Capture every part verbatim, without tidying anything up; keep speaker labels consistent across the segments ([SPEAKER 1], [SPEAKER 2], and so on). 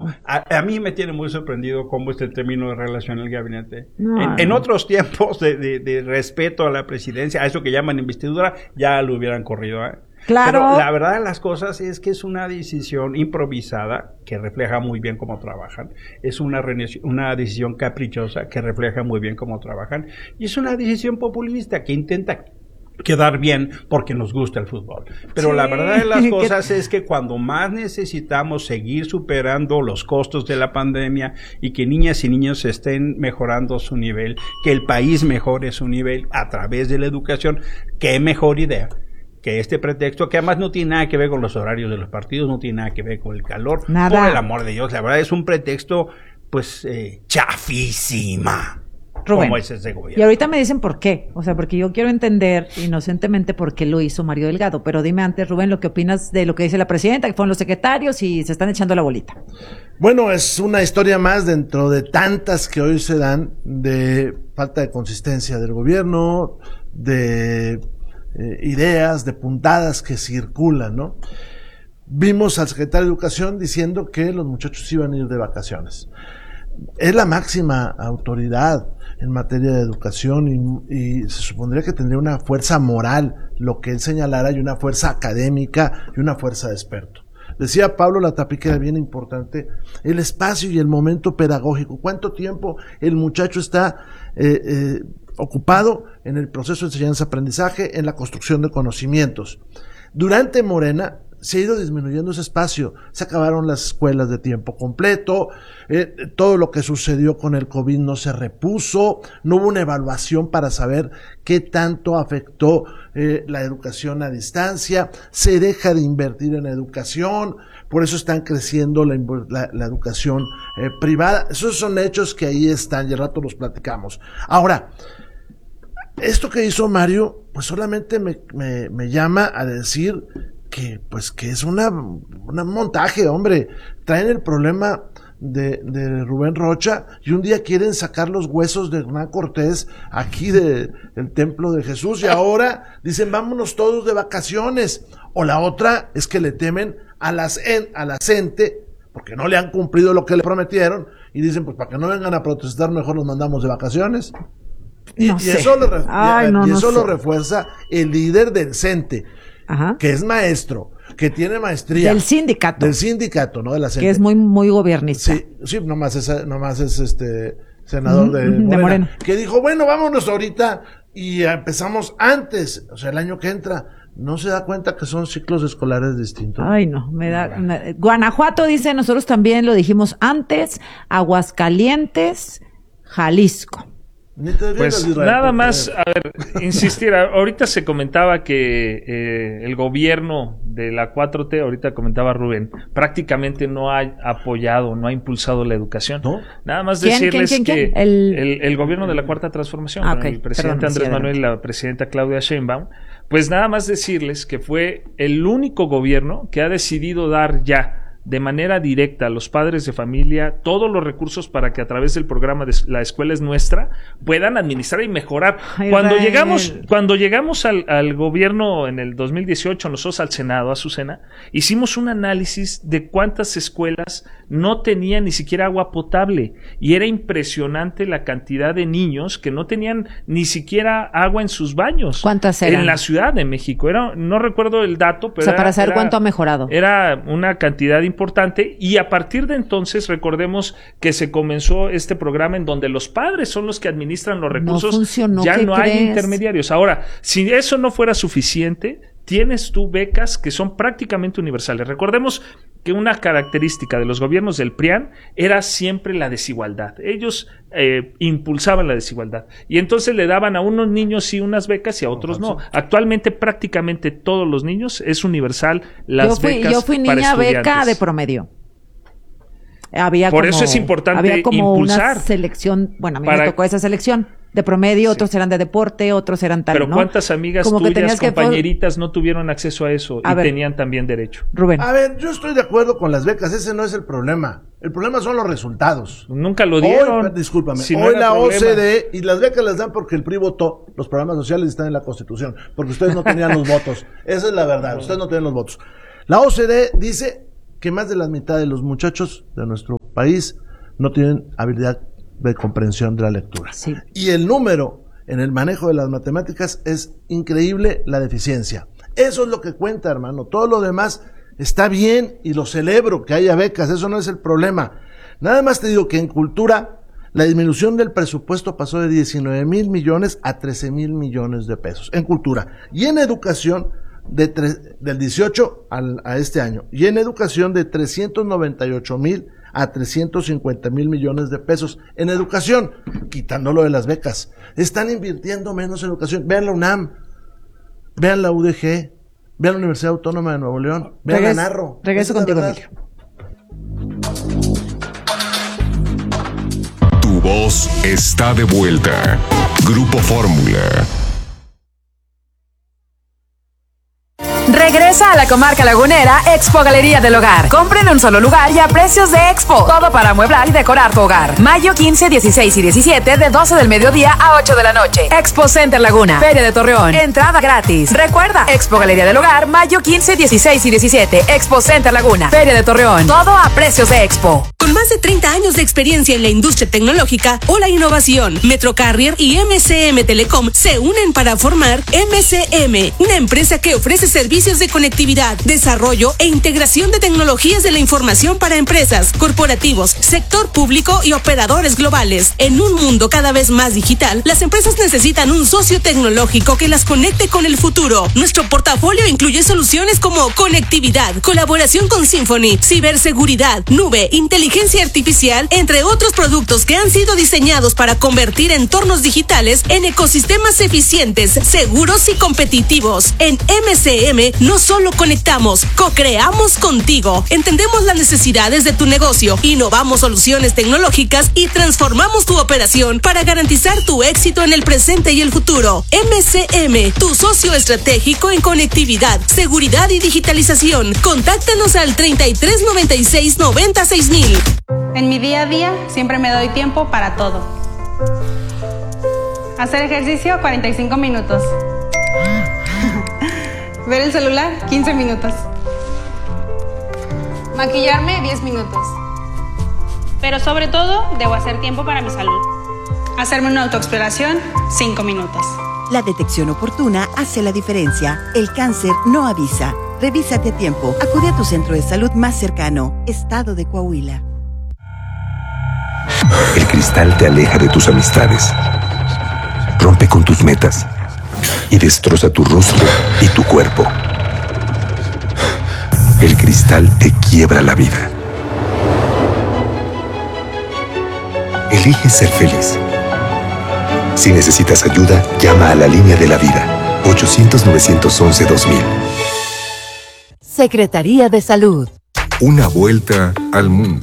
[SPEAKER 1] a, a mí me tiene muy sorprendido cómo está el término de relación en el gabinete.
[SPEAKER 2] No,
[SPEAKER 1] en,
[SPEAKER 2] no.
[SPEAKER 1] en otros tiempos de, de, de respeto a la presidencia, a eso que llaman investidura, ya lo hubieran corrido, ¿eh?
[SPEAKER 2] Claro.
[SPEAKER 1] Pero la verdad de las cosas es que es una decisión improvisada que refleja muy bien cómo trabajan. Es una, una decisión caprichosa que refleja muy bien cómo trabajan. Y es una decisión populista que intenta quedar bien porque nos gusta el fútbol. Pero sí, la verdad de las cosas es que cuando más necesitamos seguir superando los costos de la pandemia y que niñas y niños estén mejorando su nivel, que el país mejore su nivel a través de la educación, qué mejor idea que este pretexto, que además no tiene nada que ver con los horarios de los partidos, no tiene nada que ver con el calor.
[SPEAKER 2] Nada.
[SPEAKER 1] Por el amor de Dios, la verdad es un pretexto, pues, eh, chafísima.
[SPEAKER 2] Rubén,
[SPEAKER 1] como es ese gobierno.
[SPEAKER 2] Y ahorita me dicen por qué, o sea, porque yo quiero entender inocentemente por qué lo hizo Mario Delgado, pero dime antes, Rubén, lo que opinas de lo que dice la presidenta, que fueron los secretarios y se están echando la bolita.
[SPEAKER 3] Bueno, es una historia más dentro de tantas que hoy se dan de falta de consistencia del gobierno, de eh, ideas, de puntadas que circulan, ¿no? Vimos al secretario de Educación diciendo que los muchachos iban a ir de vacaciones. Es la máxima autoridad en materia de educación y, y se supondría que tendría una fuerza moral lo que él señalara y una fuerza académica y una fuerza de experto. Decía Pablo Latapí que era bien importante el espacio y el momento pedagógico. ¿Cuánto tiempo el muchacho está eh, eh, ocupado en el proceso de enseñanza-aprendizaje, en la construcción de conocimientos? Durante Morena se ha ido disminuyendo ese espacio, se acabaron las escuelas de tiempo completo, eh, todo lo que sucedió con el COVID no se repuso, no hubo una evaluación para saber qué tanto afectó eh, la educación a distancia, se deja de invertir en educación, por eso están creciendo la, la, la educación eh, privada. Esos son hechos que ahí están y al rato los platicamos. Ahora, esto que hizo Mario, pues solamente me, me, me llama a decir que pues que es una un montaje, hombre. Traen el problema de, de Rubén Rocha y un día quieren sacar los huesos de Hernán Cortés aquí de, del templo de Jesús y ahora dicen vámonos todos de vacaciones. O la otra es que le temen a las a la gente porque no le han cumplido lo que le prometieron y dicen pues para que no vengan a protestar mejor los mandamos de vacaciones. Y,
[SPEAKER 2] no
[SPEAKER 3] y eso, lo, ref-
[SPEAKER 2] Ay,
[SPEAKER 3] y,
[SPEAKER 2] no,
[SPEAKER 3] y
[SPEAKER 2] no
[SPEAKER 3] eso
[SPEAKER 2] sé.
[SPEAKER 3] lo refuerza el líder del CENTE.
[SPEAKER 2] Ajá.
[SPEAKER 3] Que es maestro, que tiene maestría.
[SPEAKER 2] Del sindicato.
[SPEAKER 3] Del sindicato, ¿no? De la CENTE.
[SPEAKER 2] Que es muy, muy gobernista.
[SPEAKER 3] Sí, sí, nomás es, nomás es este senador de,
[SPEAKER 2] de
[SPEAKER 3] Morena,
[SPEAKER 2] Morena.
[SPEAKER 3] que dijo, bueno, vámonos ahorita y empezamos antes, o sea, el año que entra. ¿No se da cuenta que son ciclos escolares distintos?
[SPEAKER 2] Ay, no, me da... me- Guanajuato dice, nosotros también lo dijimos antes, Aguascalientes, Jalisco.
[SPEAKER 3] Ni te
[SPEAKER 4] Pues
[SPEAKER 3] digas, Israel,
[SPEAKER 4] nada
[SPEAKER 3] porque-
[SPEAKER 4] más, a ver, insistir, a- ahorita se comentaba que eh, el gobierno de la cuatro T, ahorita comentaba Rubén, prácticamente no ha apoyado, no ha impulsado la educación.
[SPEAKER 3] ¿No?
[SPEAKER 4] Nada más
[SPEAKER 2] ¿Quién,
[SPEAKER 4] decirles
[SPEAKER 2] quién, quién,
[SPEAKER 4] que
[SPEAKER 2] quién? El-
[SPEAKER 4] el, el gobierno de la Cuarta Transformación,
[SPEAKER 2] Ah,
[SPEAKER 4] con
[SPEAKER 2] ok,
[SPEAKER 4] el presidente
[SPEAKER 2] perdón, sí,
[SPEAKER 4] Andrés Manuel y
[SPEAKER 2] adelante.
[SPEAKER 4] la presidenta Claudia Sheinbaum, pues nada más decirles que fue el único gobierno que ha decidido dar ya de manera directa a los padres de familia todos los recursos para que a través del programa de La Escuela es Nuestra puedan administrar y mejorar.
[SPEAKER 2] Ay,
[SPEAKER 4] Cuando
[SPEAKER 2] Israel.
[SPEAKER 4] llegamos, cuando llegamos al, al gobierno en el dos mil dieciocho, nosotros al Senado, a Azucena, hicimos un análisis de cuántas escuelas no tenían ni siquiera agua potable y era impresionante la cantidad de niños que no tenían ni siquiera agua en sus baños.
[SPEAKER 2] ¿Cuántas eran?
[SPEAKER 4] En la Ciudad de México. Era, no recuerdo el dato, pero
[SPEAKER 2] O sea, para
[SPEAKER 4] era-
[SPEAKER 2] saber
[SPEAKER 4] era-
[SPEAKER 2] cuánto ha mejorado.
[SPEAKER 4] era una cantidad importante y a partir de entonces recordemos que se comenzó este programa en donde los padres son los que administran los
[SPEAKER 2] No
[SPEAKER 4] recursos,
[SPEAKER 2] funcionó,
[SPEAKER 4] ya
[SPEAKER 2] ¿qué
[SPEAKER 4] no hay
[SPEAKER 2] crees?
[SPEAKER 4] intermediarios. Ahora, si eso no fuera suficiente, tienes tú becas que son prácticamente universales. Recordemos que una característica de los gobiernos del P R I A N era siempre la desigualdad. Ellos eh, impulsaban la desigualdad y entonces le daban a unos niños sí unas becas y a otros no. Actualmente prácticamente todos los niños es universal las
[SPEAKER 2] yo fui,
[SPEAKER 4] becas
[SPEAKER 2] yo fui
[SPEAKER 4] para
[SPEAKER 2] niña beca
[SPEAKER 4] estudiantes.
[SPEAKER 2] de promedio. Había
[SPEAKER 4] Por
[SPEAKER 2] como,
[SPEAKER 4] eso es importante
[SPEAKER 2] había como
[SPEAKER 4] impulsar.
[SPEAKER 2] una selección, bueno, a mí
[SPEAKER 4] Para-
[SPEAKER 2] me tocó esa selección de promedio, otros eran de deporte, otros eran tal,
[SPEAKER 4] Pero
[SPEAKER 2] ¿no?
[SPEAKER 4] ¿cuántas amigas
[SPEAKER 2] Como que
[SPEAKER 4] tuyas,
[SPEAKER 2] tenías que-
[SPEAKER 4] compañeritas, no tuvieron acceso a eso
[SPEAKER 2] A
[SPEAKER 4] y
[SPEAKER 2] ver.
[SPEAKER 4] tenían también derecho?
[SPEAKER 2] Rubén,
[SPEAKER 3] A ver, yo estoy de acuerdo con las becas, ese no es el problema. El problema son los resultados.
[SPEAKER 4] Nunca lo dieron.
[SPEAKER 3] Hoy, discúlpame,
[SPEAKER 4] Si no
[SPEAKER 3] hoy
[SPEAKER 4] era
[SPEAKER 3] la
[SPEAKER 4] problema.
[SPEAKER 3] O C D y las becas las dan porque el P R I votó, los programas sociales están en la Constitución, porque ustedes no tenían los votos. Esa es la verdad, ustedes no tenían los votos. La O C D dice que más de la mitad de los muchachos de nuestro país no tienen habilidad de comprensión de la lectura.
[SPEAKER 2] Sí.
[SPEAKER 3] Y el número en el manejo de las matemáticas es increíble, la deficiencia. Eso es lo que cuenta, hermano. Todo lo demás está bien y lo celebro, que haya becas, eso no es el problema. Nada más te digo que en cultura la disminución del presupuesto pasó de diecinueve mil millones a trece mil millones de pesos en cultura. Y en educación de tre- del dieciocho al, a este año. Y en educación de trescientos noventa y ocho mil a trescientos cincuenta mil millones de pesos en educación, quitando lo de las becas. Están invirtiendo menos en educación. Vean la UNAM, vean la U D G, vean la Universidad Autónoma de Nuevo León, vean
[SPEAKER 2] Regres-
[SPEAKER 3] la Narro.
[SPEAKER 2] Regreso
[SPEAKER 3] Esa es la
[SPEAKER 2] contigo,
[SPEAKER 3] verdad.
[SPEAKER 2] Emilio.
[SPEAKER 5] Tu voz está de vuelta. Grupo Fórmula.
[SPEAKER 6] Regresa a la comarca lagunera Expo Galería del Hogar. Compra en un solo lugar y a precios de Expo. Todo para amueblar y decorar tu hogar. Mayo quince, dieciséis y diecisiete de doce del mediodía a ocho de la noche. Expo Center Laguna. Feria de Torreón. Entrada gratis. Recuerda, Expo Galería del Hogar, mayo quince, dieciséis y diecisiete. Expo Center Laguna. Feria de Torreón. Todo a precios de Expo.
[SPEAKER 7] Con más de treinta años de experiencia en la industria tecnológica o la innovación, Metrocarrier y M C M Telecom se unen para formar M C M, una empresa que ofrece servicios de conectividad, desarrollo e integración de tecnologías de la información para empresas, corporativos, sector público y operadores globales. En un mundo cada vez más digital, las empresas necesitan un socio tecnológico que las conecte con el futuro. Nuestro portafolio incluye soluciones como conectividad, colaboración con Symphony, ciberseguridad, nube, inteligencia artificial, entre otros productos que han sido diseñados para convertir entornos digitales en ecosistemas eficientes, seguros y competitivos. En M C M no solo conectamos, co-creamos contigo. Entendemos las necesidades de tu negocio, innovamos soluciones tecnológicas y transformamos tu operación para garantizar tu éxito en el presente y el futuro. M C M, tu socio estratégico en conectividad, seguridad y digitalización. Contáctanos al treinta y tres noventa y seis noventa y seis mil.
[SPEAKER 8] En mi día a día siempre me doy tiempo para todo. Hacer ejercicio cuarenta y cinco minutos. Ver el celular quince minutos. Maquillarme diez minutos. Pero sobre todo debo hacer tiempo para mi salud. Hacerme una autoexploración cinco minutos.
[SPEAKER 9] La detección oportuna hace la diferencia. El cáncer no avisa. Revísate a tiempo. Acude a tu centro de salud más cercano. Estado de Coahuila.
[SPEAKER 10] El cristal te aleja de tus amistades, rompe con tus metas y destroza tu rostro y tu cuerpo. El cristal te quiebra la vida. Elige ser feliz. Si necesitas ayuda, llama a la línea de la vida. ochocientos, novecientos once, dos mil.
[SPEAKER 11] Secretaría de Salud.
[SPEAKER 5] Una vuelta al mundo.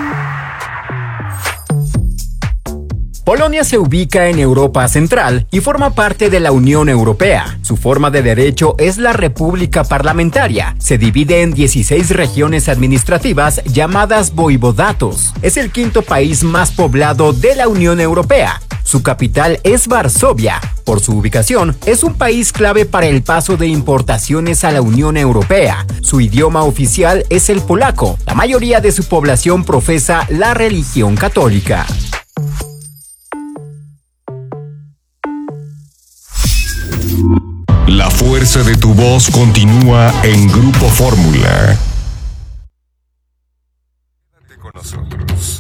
[SPEAKER 12] Polonia se ubica en Europa Central y forma parte de la Unión Europea. Su forma de derecho es la República Parlamentaria. Se divide en dieciséis regiones administrativas llamadas voivodatos. Es el quinto país más poblado de la Unión Europea. Su capital es Varsovia. Por su ubicación, es un país clave para el paso de importaciones a la Unión Europea. Su idioma oficial es el polaco. La mayoría de su población profesa la religión católica.
[SPEAKER 5] La fuerza de tu voz continúa en Grupo Fórmula. Quédate con nosotros.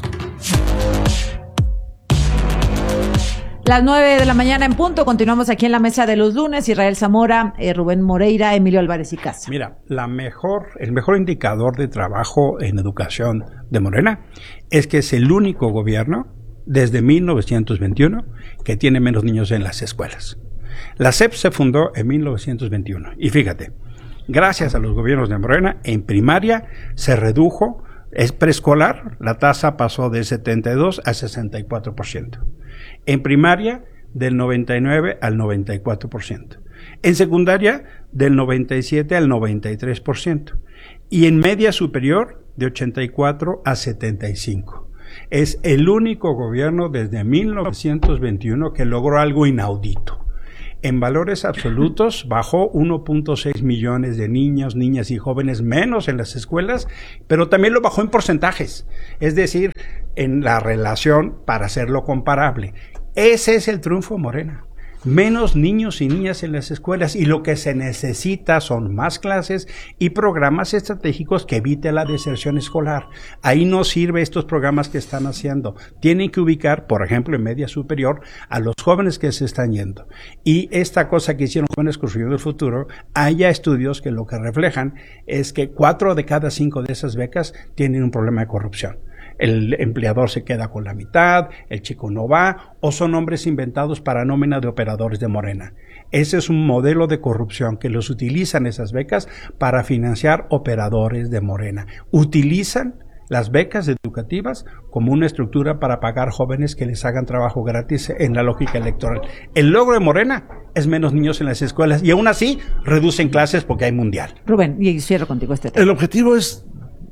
[SPEAKER 2] Las nueve de la mañana en punto, continuamos aquí en la mesa de los lunes. Israel Zamora, eh, Rubén Moreira, Emilio Álvarez y Casa.
[SPEAKER 1] Mira, la mejor, el mejor indicador de trabajo en educación de Morena es que es el único gobierno desde mil novecientos veintiuno que tiene menos niños en las escuelas. La S E P se fundó en mil novecientos veintiuno y fíjate, gracias a los gobiernos de Morena, en primaria se redujo, es preescolar, la tasa pasó de setenta y dos a sesenta y cuatro por ciento. En primaria, del noventa y nueve al noventa y cuatro por ciento. En secundaria, del noventa y siete al noventa y tres por ciento. Y en media superior, de ochenta y cuatro a setenta y cinco. Es el único gobierno desde mil novecientos veintiuno que logró algo inaudito. En valores absolutos bajó uno punto seis millones de niños, niñas y jóvenes menos en las escuelas, pero también lo bajó en porcentajes. Es decir, en la relación para hacerlo comparable. Ese es el triunfo de Morena. Menos niños y niñas en las escuelas, y lo que se necesita son más clases y programas estratégicos que eviten la deserción escolar. Ahí no sirve estos programas que están haciendo. Tienen que ubicar, por ejemplo, en media superior a los jóvenes que se están yendo. Y esta cosa que hicieron Jóvenes Construyendo el Futuro, hay ya estudios que lo que reflejan es que cuatro de cada cinco de esas becas tienen un problema de corrupción. El empleador se queda con la mitad, el chico no va, o son nombres inventados para nómina de operadores de Morena. Ese es un modelo de corrupción que los utilizan esas becas para financiar operadores de Morena. Utilizan las becas educativas como una estructura para pagar jóvenes que les hagan trabajo gratis en la lógica electoral. El logro de Morena es menos niños en las escuelas y aún así reducen clases porque hay mundial.
[SPEAKER 2] Rubén, y cierro contigo este tema.
[SPEAKER 3] El objetivo es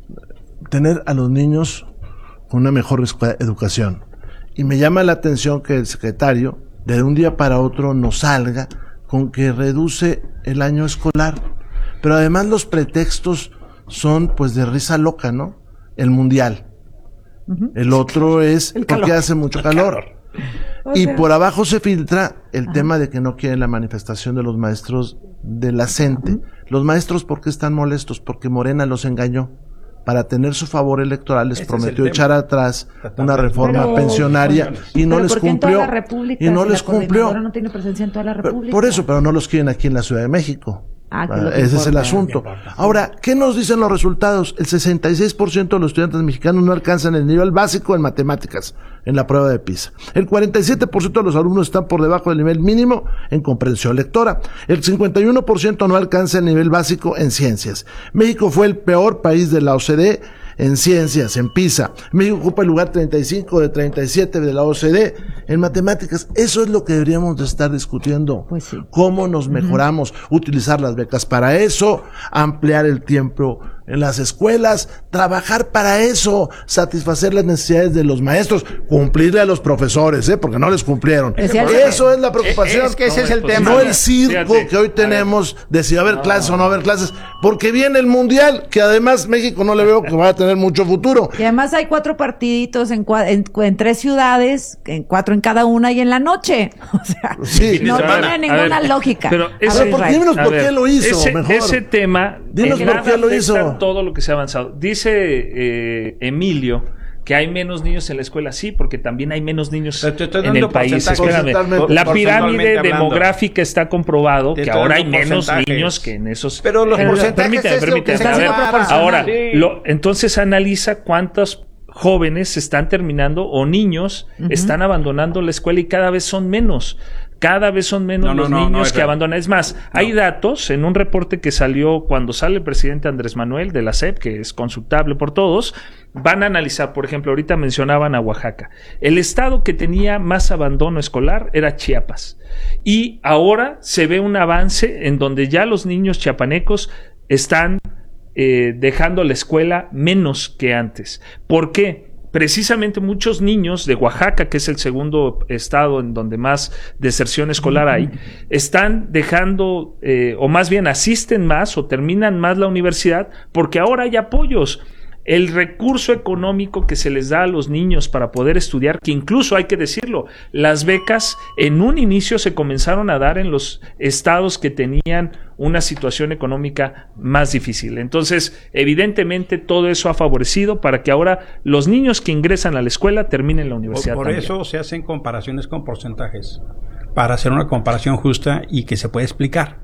[SPEAKER 3] tener a los niños con una mejor educación. Y me llama la atención que el secretario de un día para otro nos salga con que reduce el año escolar. Pero además los pretextos son pues de risa loca, ¿no? El mundial. Uh-huh. El otro es el porque hace mucho calor. calor. Y por abajo se filtra el Ajá. tema de que no quieren la manifestación de los maestros de la CENTE. Uh-huh. Los maestros, ¿por qué están molestos? Porque Morena los engañó. Para tener su favor electoral les este prometió echar atrás una reforma pero, pensionaria y no les cumplió.
[SPEAKER 2] Y
[SPEAKER 3] no les cumplió.
[SPEAKER 2] No tiene presencia en toda la República.
[SPEAKER 3] Por eso, pero no los quieren aquí en la Ciudad de México.
[SPEAKER 2] Ah,
[SPEAKER 3] ah, ese importa, es el asunto. Ahora, ¿qué nos dicen los resultados? El sesenta y seis por ciento de los estudiantes mexicanos no alcanzan el nivel básico en matemáticas en la prueba de PISA. El cuarenta y siete por ciento de los alumnos están por debajo del nivel mínimo en comprensión lectora. El cincuenta y uno por ciento no alcanza el nivel básico en ciencias. México fue el peor país de la O C D en ciencias, en PISA. México ocupa el lugar treinta y cinco de treinta y siete de la O C D en matemáticas. Eso es lo que deberíamos de estar discutiendo.
[SPEAKER 2] Pues sí.
[SPEAKER 3] Cómo nos mejoramos, uh-huh. utilizar las becas para eso, ampliar el tiempo en las escuelas, trabajar para eso, satisfacer las necesidades de los maestros, cumplirle a los profesores, ¿eh? Porque no les cumplieron. Es eso es la preocupación.
[SPEAKER 1] Es que ese
[SPEAKER 3] no,
[SPEAKER 1] es el
[SPEAKER 3] pues,
[SPEAKER 1] tema.
[SPEAKER 3] No el circo Fíjate, que hoy tenemos de si va a haber no. clases o no va a haber clases, porque viene el mundial, que además México no le veo que vaya a tener mucho futuro.
[SPEAKER 2] Y además hay cuatro partiditos en, en, en tres ciudades, en cuatro en cada una y en la noche. O sea, sí. no tiene ninguna ver, lógica.
[SPEAKER 4] Pero eso,
[SPEAKER 3] ver, por, dímenos por qué lo hizo,
[SPEAKER 4] ese,
[SPEAKER 3] mejor.
[SPEAKER 4] Ese tema,
[SPEAKER 3] dinos por qué lo hizo.
[SPEAKER 4] Todo lo que se ha avanzado. Dice eh, Emilio que hay menos niños en la escuela, sí, porque también hay menos niños en el país. Espérame, la pirámide demográfica está comprobado que ahora hay menos niños que en esos.
[SPEAKER 1] Pero los porcentajes
[SPEAKER 4] permíteme, permíteme. A ver, ahora, sí. lo, entonces analiza cuántos jóvenes están terminando o niños uh-huh. están abandonando la escuela y cada vez son menos. Cada vez son menos no, no, los no, niños no, que real. abandonan. Es más, no. hay datos en un reporte que salió cuando sale el presidente Andrés Manuel de la S E P, que es consultable por todos. Van a analizar, por ejemplo, ahorita mencionaban a Oaxaca. El estado que tenía más abandono escolar era Chiapas. Y ahora se ve un avance en donde ya los niños chiapanecos están eh, dejando la escuela menos que antes. ¿Por qué? Precisamente muchos niños de Oaxaca, que es el segundo estado en donde más deserción escolar hay, están dejando, eh, o más bien asisten más o terminan más la universidad porque ahora hay apoyos. El recurso económico que se les da a los niños para poder estudiar, que incluso hay que decirlo, las becas en un inicio se comenzaron a dar en los estados que tenían una situación económica más difícil. Entonces, evidentemente, todo eso ha favorecido para que ahora los niños que ingresan a la escuela terminen la universidad.
[SPEAKER 1] Por, por eso se hacen comparaciones con porcentajes, para hacer una comparación justa y que se pueda explicar.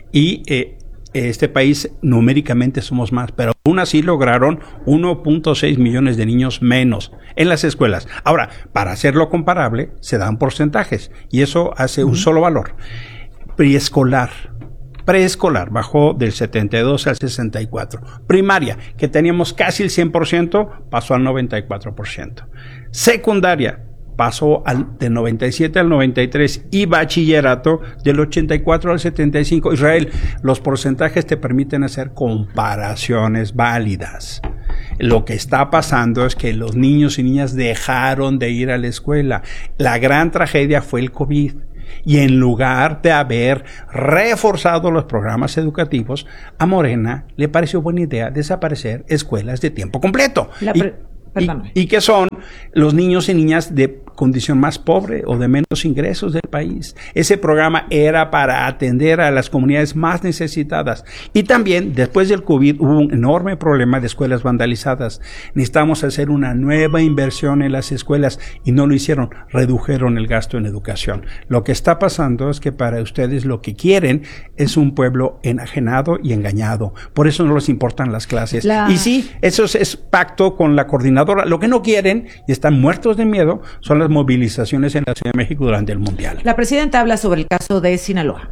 [SPEAKER 1] Y eh, este país numéricamente somos más, pero aún así lograron uno punto seis millones de niños menos en las escuelas. Ahora, para hacerlo comparable, se dan porcentajes y eso hace uh-huh. un solo valor. Preescolar. Preescolar bajó del setenta y dos al sesenta y cuatro. Primaria, que teníamos casi el cien por ciento, pasó al noventa y cuatro por ciento. Secundaria, pasó al, de noventa y siete al noventa y tres, y bachillerato del ochenta y cuatro al setenta y cinco. Israel, los porcentajes te permiten hacer comparaciones válidas. Lo que está pasando es que los niños y niñas dejaron de ir a la escuela. La gran tragedia fue el COVID. Y en lugar de haber reforzado los programas educativos, a Morena le pareció buena idea desaparecer escuelas de tiempo completo.
[SPEAKER 2] La pre- Perdóname.
[SPEAKER 1] Y, y que son los niños y niñas de condición más pobre o de menos ingresos del país. Ese programa era para atender a las comunidades más necesitadas. Y también, después del COVID, hubo un enorme problema de escuelas vandalizadas. Necesitamos hacer una nueva inversión en las escuelas y no lo hicieron. Redujeron el gasto en educación. Lo que está pasando es que para ustedes lo que quieren es un pueblo enajenado y engañado. Por eso no les importan las clases. La... Y sí, eso es, es pacto con la coordinadora. Lo que no quieren, y están muertos de miedo, son las movilizaciones en la Ciudad de México durante el Mundial.
[SPEAKER 2] La presidenta habla sobre el caso de Sinaloa.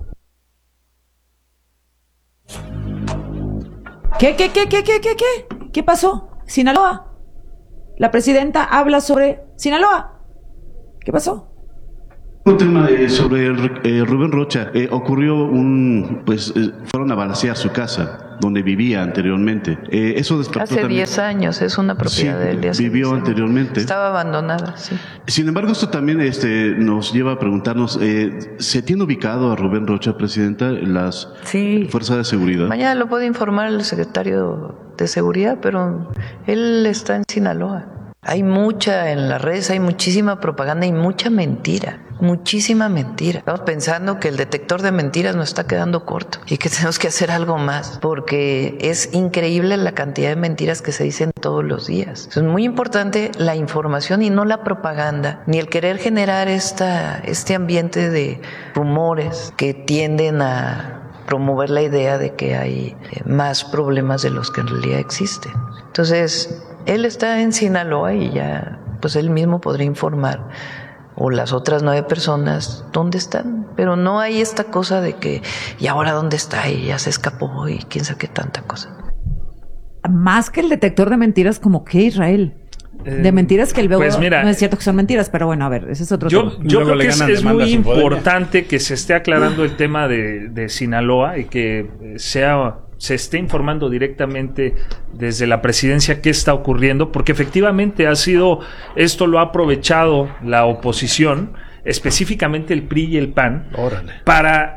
[SPEAKER 2] ¿Qué, qué, qué, qué, qué, qué, qué? ¿Qué pasó? Sinaloa. La presidenta habla sobre Sinaloa. ¿Qué pasó?
[SPEAKER 11] Un tema eh, sobre eh, Rubén Rocha. Eh, ocurrió un, pues, eh, fueron a balacear su casa, donde vivía anteriormente. Eh, eso
[SPEAKER 13] hace diez años, es una propiedad
[SPEAKER 11] sí,
[SPEAKER 13] de él. De
[SPEAKER 11] vivió anteriormente.
[SPEAKER 13] Estaba abandonada, sí.
[SPEAKER 11] Sin embargo, esto también este, nos lleva a preguntarnos, eh, ¿se tiene ubicado a Rubén Rocha, presidenta, las
[SPEAKER 13] sí.
[SPEAKER 11] fuerzas de seguridad?
[SPEAKER 13] Mañana lo puede informar el secretario de Seguridad, pero él está en Sinaloa. Hay mucha, en las redes hay muchísima propaganda y mucha mentira. Muchísima mentira. Estamos pensando que el detector de mentiras nos está quedando corto y que tenemos que hacer algo más, porque es increíble la cantidad de mentiras que se dicen todos los días. Es muy importante la información y no la propaganda, ni el querer generar esta, este ambiente de rumores que tienden a promover la idea de que hay más problemas de los que en realidad existen. Entonces, él está en Sinaloa y ya, pues él mismo podrá informar, o las otras nueve personas, ¿dónde están? Pero no hay esta cosa de que, ¿y ahora dónde está? Y ya se escapó y quién sabe qué tanta cosa.
[SPEAKER 2] Más que el detector de mentiras, como que Israel. De mentiras que el veo, pues mira, no es cierto que son mentiras, pero bueno, a ver, ese es otro
[SPEAKER 4] yo,
[SPEAKER 2] tema.
[SPEAKER 4] Yo creo que es, es muy importante que se esté aclarando el tema de, de Sinaloa y que sea... se esté informando directamente desde la presidencia qué está ocurriendo, porque efectivamente ha sido, esto lo ha aprovechado la oposición, específicamente el P R I y el P A N, Órale. para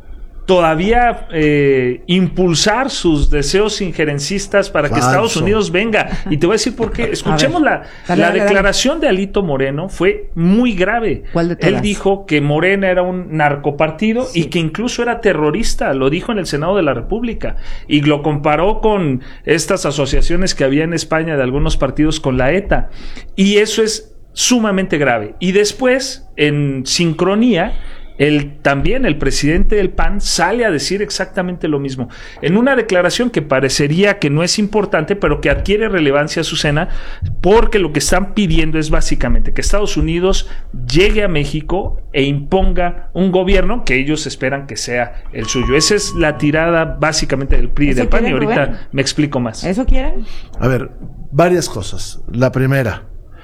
[SPEAKER 4] todavía eh, impulsar sus deseos injerencistas para Falso. que Estados Unidos venga. Y te voy a decir por qué. Escuchemos ver, la, dale, la dale, declaración dale. de Alito Moreno, fue muy grave.
[SPEAKER 2] ¿Cuál de todas?
[SPEAKER 4] Él dijo que Morena era un narcopartido sí. y que incluso era terrorista, lo dijo en el Senado de la República, y lo comparó con estas asociaciones que había en España de algunos partidos con la ETA. Y eso es sumamente grave. Y después, en sincronía, El, también el presidente del P A N sale a decir exactamente lo mismo en una declaración que parecería que no es importante, pero que adquiere relevancia, Azucena, porque lo que están pidiendo es básicamente que Estados Unidos llegue a México e imponga un gobierno que ellos esperan que sea el suyo. Esa es la tirada básicamente del P R I y del P A N, y ahorita Rubén? me explico más.
[SPEAKER 2] ¿Eso quieren?
[SPEAKER 3] A ver, varias cosas. La primera,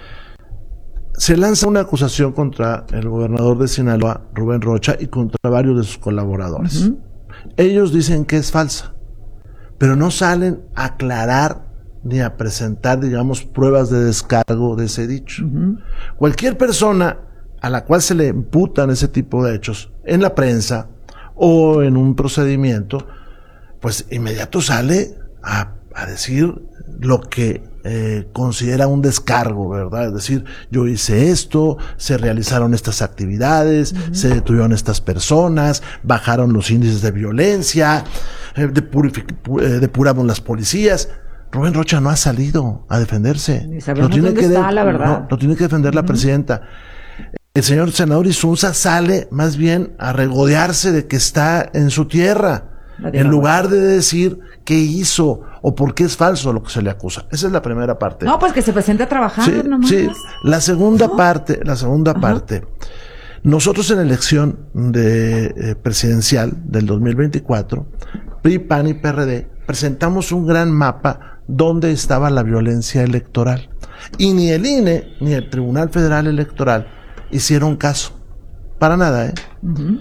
[SPEAKER 3] se lanza una acusación contra el gobernador de Sinaloa, Rubén Rocha, y contra varios de sus colaboradores. Uh-huh. Ellos dicen que es falsa, pero no salen a aclarar ni a presentar, digamos, pruebas de descargo de ese dicho. Uh-huh. Cualquier persona a la cual se le imputan ese tipo de hechos en la prensa o en un procedimiento, pues inmediato sale a, a decir lo que Eh, considera un descargo, ¿verdad? Es decir, yo hice esto, se realizaron estas actividades, uh-huh. se detuvieron estas personas, bajaron los índices de violencia, eh, depurific- eh, depuramos las policías. Rubén Rocha no ha salido a defenderse. Lo tiene, que de-
[SPEAKER 2] está, la verdad.
[SPEAKER 3] No, lo tiene que defender uh-huh. la presidenta. El señor senador Insunza sale más bien a regodearse de que está en su tierra, en lugar de decir qué hizo o por qué es falso lo que se le acusa. Esa es la primera parte.
[SPEAKER 2] No, pues que se presente a trabajar,
[SPEAKER 3] sí,
[SPEAKER 2] nomás.
[SPEAKER 3] Sí, la segunda
[SPEAKER 2] ¿no?
[SPEAKER 3] parte, la segunda Ajá. parte. Nosotros en la elección de eh, presidencial del dos mil veinticuatro, P R I, P A N y P R D, presentamos un gran mapa donde estaba la violencia electoral. Y ni el I N E ni el Tribunal Federal Electoral hicieron caso. Para nada, ¿eh? Uh-huh.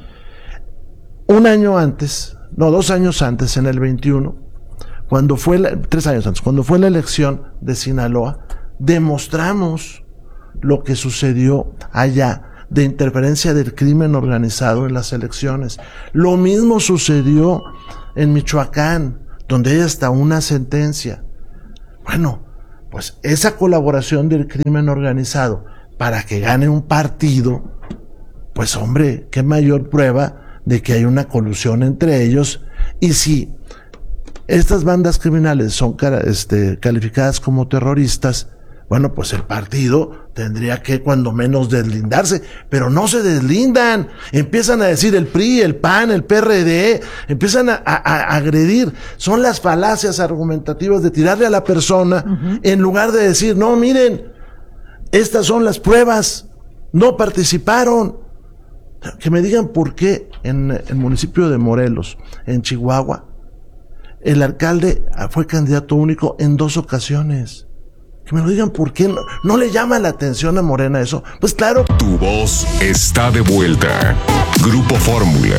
[SPEAKER 3] Un año antes, no, dos años antes, en el veintiuno, cuando fue la, tres años antes, cuando fue la elección de Sinaloa, demostramos lo que sucedió allá de interferencia del crimen organizado en las elecciones. Lo mismo sucedió en Michoacán, donde hay hasta una sentencia. Bueno, pues esa colaboración del crimen organizado para que gane un partido, pues hombre, qué mayor prueba de que hay una colusión entre ellos. Y si estas bandas criminales son este, calificadas como terroristas, bueno, pues el partido tendría que cuando menos deslindarse, pero no se deslindan, empiezan a decir el P R I, el P A N, el P R D, empiezan a, a, a agredir, son las falacias argumentativas de tirarle a la persona, uh-huh. en lugar de decir, no, miren, estas son las pruebas, no participaron. Que me digan por qué en el municipio de Morelos, en Chihuahua, el alcalde fue candidato único en dos ocasiones. Que me lo digan por qué. No, no le llama la atención a Morena eso. Pues claro.
[SPEAKER 5] Tu voz está de vuelta. Grupo Fórmula.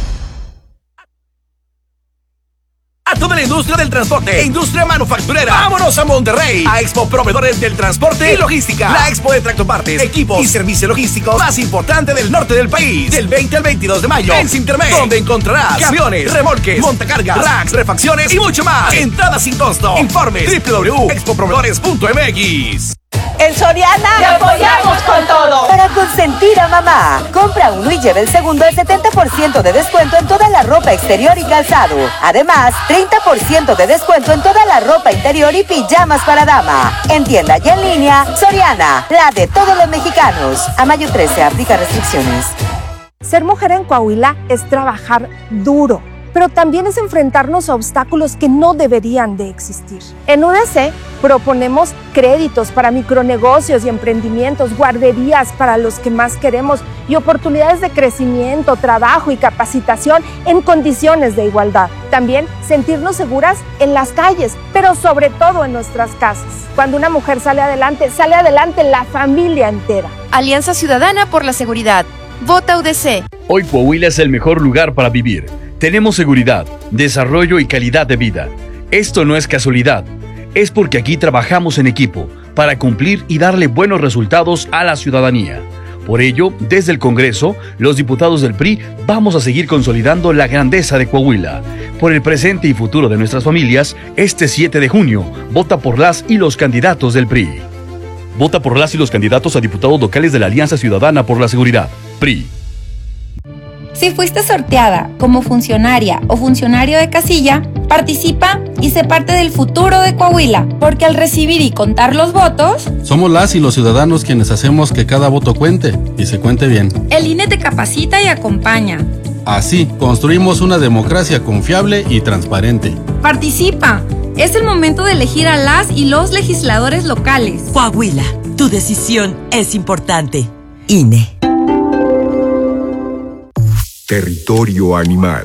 [SPEAKER 14] A toda la industria del transporte e industria manufacturera. ¡Vámonos a Monterrey! A Expo Proveedores del Transporte y Logística. La expo de tractopartes, equipos y servicios logísticos más importante del norte del país. Del veinte al veintidós de mayo en Sintermex, donde encontrarás camiones, remolques, montacargas, racks, refacciones y mucho más. Entrada sin costo. Informes doble u doble u doble u punto expo proveedores punto m x.
[SPEAKER 15] En Soriana te apoyamos con todo.
[SPEAKER 16] Para consentir a mamá, compra uno y lleva el segundo al setenta por ciento de descuento en toda la ropa exterior y calzado. Además, treinta por ciento de descuento en toda la ropa interior y pijamas para dama. En tienda y en línea, Soriana, la de todos los mexicanos. A mayo trece, aplica restricciones.
[SPEAKER 17] Ser mujer en Coahuila es trabajar duro, pero también es enfrentarnos a obstáculos que no deberían de existir. En U D C proponemos créditos para micronegocios y emprendimientos, guarderías para los que más queremos y oportunidades de crecimiento, trabajo y capacitación en condiciones de igualdad. También sentirnos seguras en las calles, pero sobre todo en nuestras casas. Cuando una mujer sale adelante, sale adelante la familia entera.
[SPEAKER 18] Alianza Ciudadana por la Seguridad. Vota U D C.
[SPEAKER 19] Hoy Coahuila es el mejor lugar para vivir. Tenemos seguridad, desarrollo y calidad de vida. Esto no es casualidad, es porque aquí trabajamos en equipo para cumplir y darle buenos resultados a la ciudadanía. Por ello, desde el Congreso, los diputados del P R I vamos a seguir consolidando la grandeza de Coahuila. Por el presente y futuro de nuestras familias, este siete de junio, vota por las y los candidatos del P R I. Vota por las y los candidatos a diputados locales de la Alianza Ciudadana por la Seguridad, P R I.
[SPEAKER 18] Si fuiste sorteada como funcionaria o funcionario de casilla, participa y sé parte del futuro de Coahuila, porque al recibir y contar los votos,
[SPEAKER 20] somos las y los ciudadanos quienes hacemos que cada voto cuente y se cuente bien.
[SPEAKER 18] El I N E te capacita y acompaña.
[SPEAKER 20] Así, construimos una democracia confiable y transparente.
[SPEAKER 18] Participa. Es el momento de elegir a las y los legisladores locales.
[SPEAKER 21] Coahuila, tu decisión es importante. I N E.
[SPEAKER 5] Territorio animal.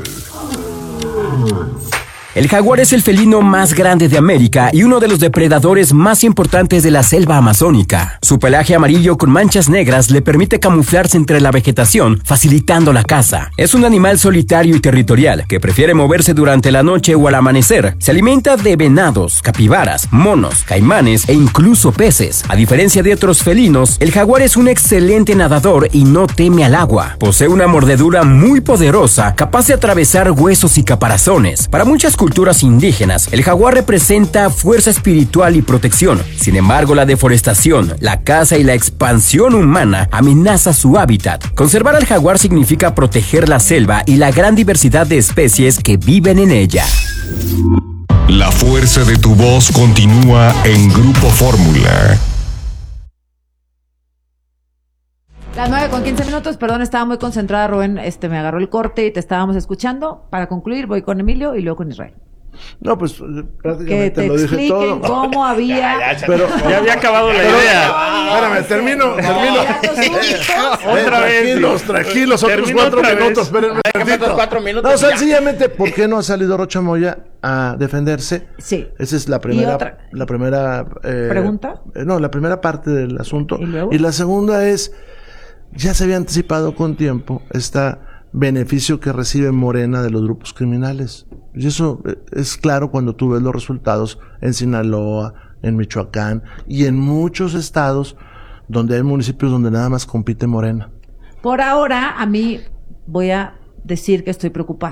[SPEAKER 12] El jaguar es el felino más grande de América y uno de los depredadores más importantes de la selva amazónica. Su pelaje amarillo con manchas negras le permite camuflarse entre la vegetación, facilitando la caza. Es un animal solitario y territorial que prefiere moverse durante la noche o al amanecer. Se alimenta de venados, capibaras, monos, caimanes e incluso peces. A diferencia de otros felinos, el jaguar es un excelente nadador y no teme al agua. Posee una mordedura muy poderosa, capaz de atravesar huesos y caparazones. Para muchas culturas indígenas, el jaguar representa fuerza espiritual y protección. Sin embargo, la deforestación, la caza y la expansión humana amenaza su hábitat. Conservar al jaguar significa proteger la selva y la gran diversidad de especies que viven en ella.
[SPEAKER 5] La fuerza de tu voz continúa en Grupo Fórmula.
[SPEAKER 2] Las nueve con quince minutos, perdón, estaba muy concentrada, Rubén, este, me agarró el corte y te estábamos escuchando. Para concluir, voy con Emilio y luego con Israel.
[SPEAKER 3] No, pues prácticamente
[SPEAKER 2] que te
[SPEAKER 3] lo dije todo.
[SPEAKER 2] Cómo había.
[SPEAKER 4] Ya, ya,
[SPEAKER 3] pero,
[SPEAKER 4] ya había acabado la
[SPEAKER 3] pero,
[SPEAKER 4] idea.
[SPEAKER 3] Espérame, termino, termino.
[SPEAKER 4] Otra vez.
[SPEAKER 3] Tranquilos, tranquilos, otros cuatro minutos. Espérenme tantito.
[SPEAKER 22] Cuatro minutos.
[SPEAKER 3] No, sencillamente, ¿por qué no ha salido Rocha Moya a defenderse?
[SPEAKER 2] Sí.
[SPEAKER 3] Esa es la primera, la primera eh,
[SPEAKER 2] pregunta.
[SPEAKER 3] Eh, no, la primera parte del asunto.
[SPEAKER 2] ¿Y luego?
[SPEAKER 3] Y la segunda es, ya se había anticipado con tiempo esta beneficio que recibe Morena de los grupos criminales. Y eso es claro cuando tú ves los resultados en Sinaloa, en Michoacán y en muchos estados donde hay municipios donde nada más compite Morena.
[SPEAKER 2] Por ahora, a mí voy a decir que estoy preocupada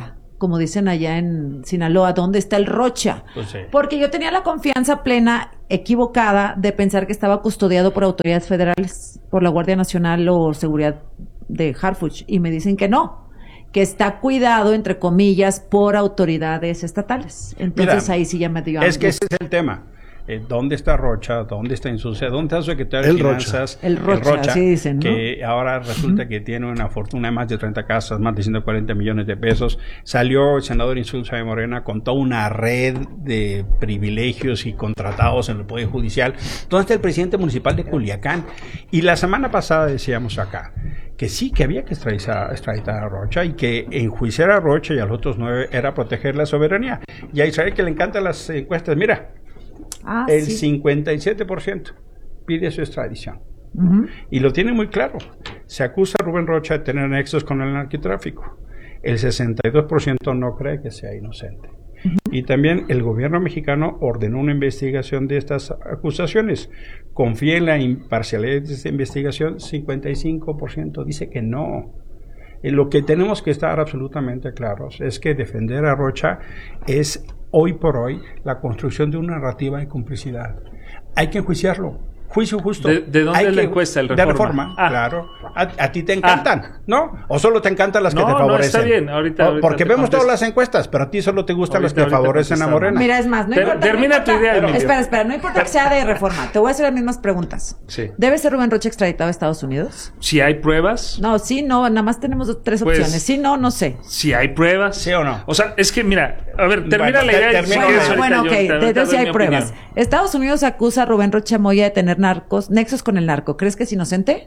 [SPEAKER 2] como dicen allá en Sinaloa, ¿dónde está el Rocha?
[SPEAKER 1] Pues sí.
[SPEAKER 2] Porque yo tenía la confianza plena, equivocada, de pensar que estaba custodiado por autoridades federales, por la Guardia Nacional o Seguridad de Harfuch, y me dicen que no, que está cuidado, entre comillas, por autoridades estatales. Entonces
[SPEAKER 1] Mira,
[SPEAKER 2] ahí sí ya me dio
[SPEAKER 1] es que
[SPEAKER 2] angustia.
[SPEAKER 1] ese es el tema. Eh, ¿Dónde está Rocha? ¿Dónde está Insulza? ¿Dónde está el secretario
[SPEAKER 3] El
[SPEAKER 1] de
[SPEAKER 3] Rocha.
[SPEAKER 1] Finanzas?
[SPEAKER 2] El Rocha, así dicen, ¿no?
[SPEAKER 1] Que ahora resulta que tiene una fortuna de más de treinta casas, más de ciento cuarenta millones de pesos. Salió el senador Insulza de Morena con toda una red de privilegios y contratados en el Poder Judicial. ¿Dónde está el presidente municipal de Culiacán? Y la semana pasada decíamos acá que sí, que había que extraditar, extraditar a Rocha y que enjuiciar a Rocha y a los otros nueve era proteger la soberanía. Y a Israel, que le encantan las encuestas, mira,
[SPEAKER 2] Ah,
[SPEAKER 1] el
[SPEAKER 2] sí.
[SPEAKER 1] cincuenta y siete por ciento pide su extradición.
[SPEAKER 2] Ujú.
[SPEAKER 1] Y lo tiene muy claro. Se acusa a Rubén Rocha de tener nexos con el narcotráfico. El sesenta y dos por ciento no cree que sea inocente. Uh-huh. Y también el gobierno mexicano ordenó una investigación de estas acusaciones. Confía en la imparcialidad de esta investigación. cincuenta y cinco por ciento dice que no. Y lo que tenemos que estar absolutamente claros es que defender a Rocha es hoy por hoy la construcción de una narrativa de complicidad. Hay que enjuiciarlo. Juicio justo.
[SPEAKER 4] ¿De, de dónde
[SPEAKER 1] Hay
[SPEAKER 4] es la
[SPEAKER 1] que,
[SPEAKER 4] encuesta? El
[SPEAKER 1] de
[SPEAKER 4] Reforma.
[SPEAKER 1] Reforma,
[SPEAKER 4] Ah.
[SPEAKER 1] claro. A, a ti te encantan, ah. ¿no? ¿O solo te encantan las
[SPEAKER 4] no,
[SPEAKER 1] que te favorecen?
[SPEAKER 4] No, está bien. Ahorita, ahorita
[SPEAKER 1] Porque vemos
[SPEAKER 4] contesto.
[SPEAKER 1] todas las encuestas, pero a ti solo te gustan
[SPEAKER 4] ahorita,
[SPEAKER 1] las que favorecen a Morena.
[SPEAKER 2] Mira, es más, no
[SPEAKER 4] Ter,
[SPEAKER 2] importa.
[SPEAKER 4] Termina
[SPEAKER 2] no importa,
[SPEAKER 4] tu idea.
[SPEAKER 2] pero, espera, espera, no importa que sea de Reforma. Te voy a hacer las mismas preguntas.
[SPEAKER 4] Sí.
[SPEAKER 2] ¿Debe ser Rubén Rocha extraditado a Estados Unidos?
[SPEAKER 4] Si hay pruebas.
[SPEAKER 2] No, sí, no, nada más tenemos dos, tres
[SPEAKER 4] Pues,
[SPEAKER 2] opciones. Sí, no, no sé.
[SPEAKER 4] Si hay pruebas.
[SPEAKER 1] ¿Sí o no?
[SPEAKER 4] O sea, es que mira, a ver, termina
[SPEAKER 1] Bueno,
[SPEAKER 4] la idea.
[SPEAKER 1] termina
[SPEAKER 2] Bueno,
[SPEAKER 1] Bueno,
[SPEAKER 2] bueno, ok,
[SPEAKER 4] yo,
[SPEAKER 2] de hecho sí hay pruebas.
[SPEAKER 4] Opinión.
[SPEAKER 2] Estados Unidos acusa a Rubén Rocha Moya de tener narcos, nexos con el narco. ¿Crees que es inocente?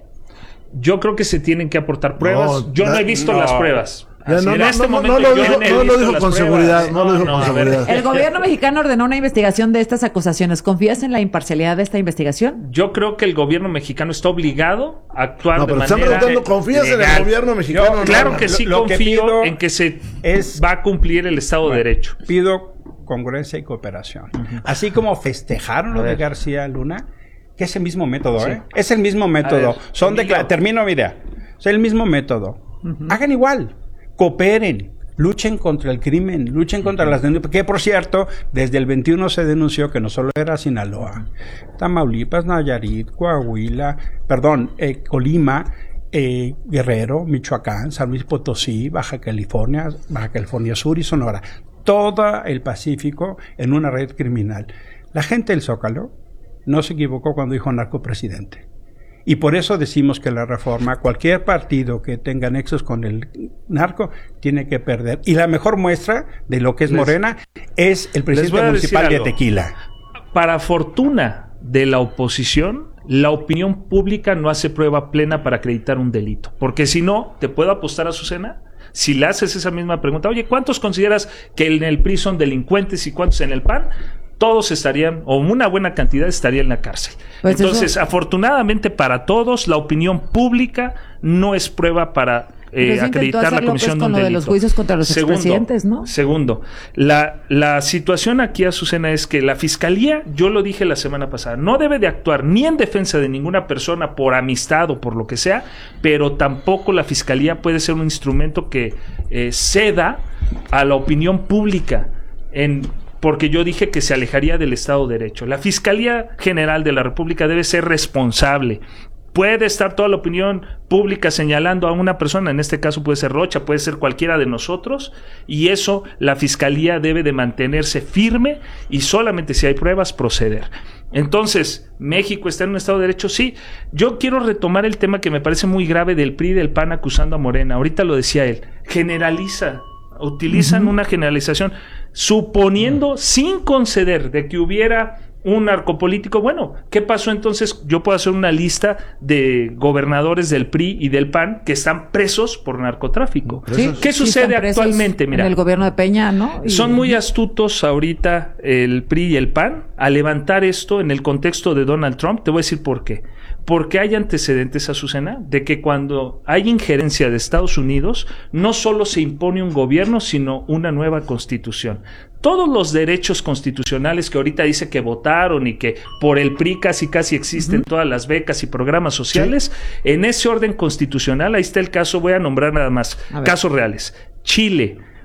[SPEAKER 4] Yo creo que se tienen que aportar pruebas.
[SPEAKER 3] No,
[SPEAKER 4] yo no,
[SPEAKER 3] no
[SPEAKER 4] he visto
[SPEAKER 1] no.
[SPEAKER 4] las pruebas.
[SPEAKER 3] Ya,
[SPEAKER 4] Así,
[SPEAKER 3] no,
[SPEAKER 4] en
[SPEAKER 3] no,
[SPEAKER 4] este
[SPEAKER 3] no,
[SPEAKER 4] momento
[SPEAKER 3] no lo
[SPEAKER 4] yo
[SPEAKER 3] dijo-
[SPEAKER 4] no he
[SPEAKER 3] no lo
[SPEAKER 4] visto
[SPEAKER 3] dijo
[SPEAKER 4] las
[SPEAKER 3] con
[SPEAKER 4] pruebas.
[SPEAKER 3] seguridad, no lo dijo con
[SPEAKER 4] a ver.
[SPEAKER 3] seguridad.
[SPEAKER 2] El gobierno mexicano ordenó una investigación de estas acusaciones. ¿Confías en la imparcialidad de esta investigación?
[SPEAKER 4] Yo creo que el gobierno mexicano está obligado a actuar
[SPEAKER 3] No,
[SPEAKER 4] de
[SPEAKER 3] pero te están
[SPEAKER 4] manera
[SPEAKER 3] preguntando, ¿confías en
[SPEAKER 1] legal.
[SPEAKER 3] el gobierno mexicano?
[SPEAKER 1] Yo,
[SPEAKER 3] No,
[SPEAKER 4] Claro
[SPEAKER 3] no.
[SPEAKER 4] que sí
[SPEAKER 1] Lo- lo que
[SPEAKER 4] confío
[SPEAKER 1] pido
[SPEAKER 4] en que se
[SPEAKER 1] es-
[SPEAKER 4] va a cumplir el Estado
[SPEAKER 1] Bueno,
[SPEAKER 4] de Derecho.
[SPEAKER 1] Pido congruencia y cooperación. Así como festejaron lo
[SPEAKER 4] A
[SPEAKER 1] de
[SPEAKER 4] ver.
[SPEAKER 1] García Luna, que es el mismo método,
[SPEAKER 4] Sí.
[SPEAKER 1] ¿eh? Es el mismo método.
[SPEAKER 4] ver,
[SPEAKER 1] Son
[SPEAKER 4] Emilio.
[SPEAKER 1] decla- Termino mi idea. Es el mismo método. Hagan igual. Cooperen. Luchen contra el crimen, luchen contra las denuncias, que por cierto, desde el veintiuno se denunció que no solo era Sinaloa, Tamaulipas, Nayarit, Coahuila, perdón, eh, Colima, eh, Guerrero, Michoacán, San Luis Potosí, Baja California, Baja California Sur y Sonora, todo el Pacífico en una red criminal. La gente del Zócalo no se equivocó cuando dijo narcopresidente. Y por eso decimos que la reforma, cualquier partido que tenga nexos con el narco, tiene que perder. Y la mejor muestra de lo que es
[SPEAKER 4] Les-
[SPEAKER 1] Morena es el
[SPEAKER 4] les
[SPEAKER 1] presidente
[SPEAKER 4] voy a decir
[SPEAKER 1] municipal de
[SPEAKER 4] algo.
[SPEAKER 1] Tequila.
[SPEAKER 4] Para fortuna de la oposición, la opinión pública no hace prueba plena para acreditar un delito. Porque si no, te puedo apostar a Azucena. Si le haces esa misma pregunta, oye, ¿cuántos consideras que en el P R I son delincuentes y cuántos en el P A N? Todos estarían, o una buena cantidad estaría en la cárcel.
[SPEAKER 2] Pues
[SPEAKER 4] Entonces,
[SPEAKER 2] eso-
[SPEAKER 4] afortunadamente para todos, la opinión pública no es prueba para
[SPEAKER 2] Pero
[SPEAKER 4] eh,
[SPEAKER 2] eso intentó
[SPEAKER 4] acreditar la
[SPEAKER 2] hacer López
[SPEAKER 4] comisión de
[SPEAKER 2] con
[SPEAKER 4] un
[SPEAKER 2] lo de
[SPEAKER 4] delito.
[SPEAKER 2] los juicios contra los
[SPEAKER 4] Segundo,
[SPEAKER 2] expresidentes, ¿no?
[SPEAKER 4] Segundo, la, la situación aquí, Azucena, es que la Fiscalía, yo lo dije la semana pasada, no debe de actuar ni en defensa de ninguna persona por amistad o por lo que sea, pero tampoco la Fiscalía puede ser un instrumento que eh, ceda a la opinión pública en... porque yo dije que se alejaría del Estado de Derecho. La Fiscalía General de la República debe ser responsable. Puede estar toda la opinión pública señalando a una persona, en este caso puede ser Rocha, puede ser cualquiera de nosotros, y eso la Fiscalía debe de mantenerse firme y solamente si hay pruebas proceder. Entonces, ¿México está en un Estado de Derecho? Sí. Yo quiero retomar el tema que me parece muy grave del P R I y del P A N acusando a Morena. Ahorita lo decía él. Generaliza. Utilizan uh-huh. una generalización, suponiendo, uh-huh. sin conceder, de que hubiera un narcopolítico. Bueno, ¿qué pasó entonces? Yo puedo hacer una lista de gobernadores del P R I y del P A N que están presos por narcotráfico.
[SPEAKER 2] Sí,
[SPEAKER 4] ¿Qué
[SPEAKER 2] sí,
[SPEAKER 4] sucede actualmente? Mira,
[SPEAKER 2] en el gobierno de Peña, ¿no? Y...
[SPEAKER 4] son muy astutos ahorita el P R I y el P A N a levantar esto en el contexto de Donald Trump. Te voy a decir por qué. Porque hay antecedentes, Azucena, de que cuando hay injerencia de Estados Unidos, no solo se impone un gobierno, sino una nueva constitución. Todos los derechos constitucionales que ahorita dice que votaron y que por el P R I casi casi existen uh-huh. todas las becas y programas sociales, sí. en ese orden constitucional, ahí está el caso, voy a nombrar nada más, casos reales. Chile,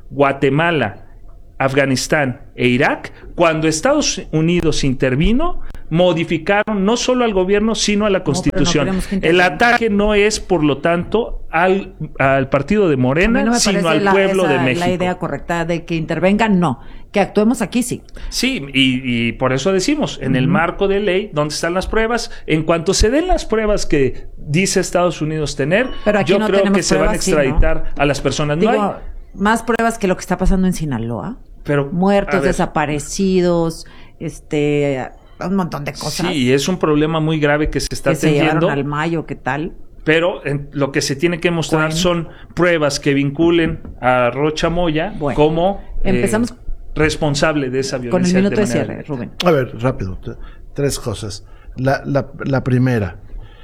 [SPEAKER 4] Guatemala, Afganistán e Irak, cuando Estados Unidos intervino, modificaron no solo al gobierno, sino a la Constitución.
[SPEAKER 2] No, no
[SPEAKER 4] el ataque no es, por lo tanto, al, al partido de Morena,
[SPEAKER 2] no
[SPEAKER 4] sino al
[SPEAKER 2] la,
[SPEAKER 4] pueblo
[SPEAKER 2] esa,
[SPEAKER 4] de México.
[SPEAKER 2] La idea correcta de que intervengan, no. Que actuemos aquí, sí.
[SPEAKER 4] Sí, y, y por eso decimos, en uh-huh. el marco de ley, ¿dónde están las pruebas? En cuanto se den las pruebas que dice Estados Unidos tener, yo no creo que se van a extraditar sí, ¿no? a las personas.
[SPEAKER 2] Digo,
[SPEAKER 4] no hay...
[SPEAKER 2] más pruebas que lo que está pasando en Sinaloa.
[SPEAKER 4] Pero,
[SPEAKER 2] muertos, desaparecidos, este... un montón de cosas.
[SPEAKER 4] Sí, es un problema muy grave que se está
[SPEAKER 2] que
[SPEAKER 4] atendiendo.
[SPEAKER 2] Se llevaron al Mayo, ¿qué tal?
[SPEAKER 4] Pero en, lo que se tiene que mostrar
[SPEAKER 2] bueno.
[SPEAKER 4] son pruebas que vinculen a Rocha Moya bueno. como
[SPEAKER 2] empezamos
[SPEAKER 4] eh, responsable de esa violencia.
[SPEAKER 2] Con el minuto de, de cierre,
[SPEAKER 4] directa.
[SPEAKER 2] Rubén.
[SPEAKER 3] A ver, rápido. Tres cosas. La, la, la primera.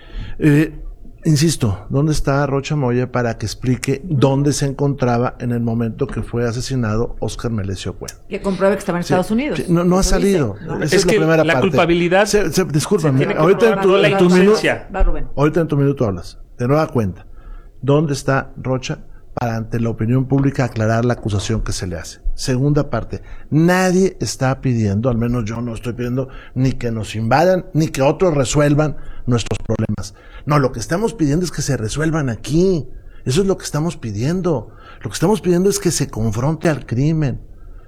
[SPEAKER 3] Eh, Insisto, ¿dónde está Rocha Moya para que explique dónde se encontraba en el momento que fue asesinado Óscar Melesio Cuen?
[SPEAKER 2] Que compruebe que estaba en sí, Estados Unidos.
[SPEAKER 3] Sí, no no ha salido. ¿no? Esa
[SPEAKER 4] es,
[SPEAKER 3] es
[SPEAKER 4] que
[SPEAKER 3] la primera
[SPEAKER 4] la
[SPEAKER 3] parte.
[SPEAKER 4] culpabilidad.
[SPEAKER 3] Se, se, discúlpame,
[SPEAKER 4] se
[SPEAKER 3] ahorita en tu, en tu minuto.
[SPEAKER 2] Va, Rubén.
[SPEAKER 3] Ahorita en tu minuto hablas. De nueva cuenta. ¿Dónde está Rocha para ante la opinión pública aclarar la acusación que se le hace? Segunda parte. Nadie está pidiendo, al menos yo no estoy pidiendo, ni que nos invadan, ni que otros resuelvan nuestros problemas. No, lo que estamos pidiendo es que se resuelvan aquí. Eso es lo que estamos pidiendo. Lo que estamos pidiendo es que se confronte al crimen.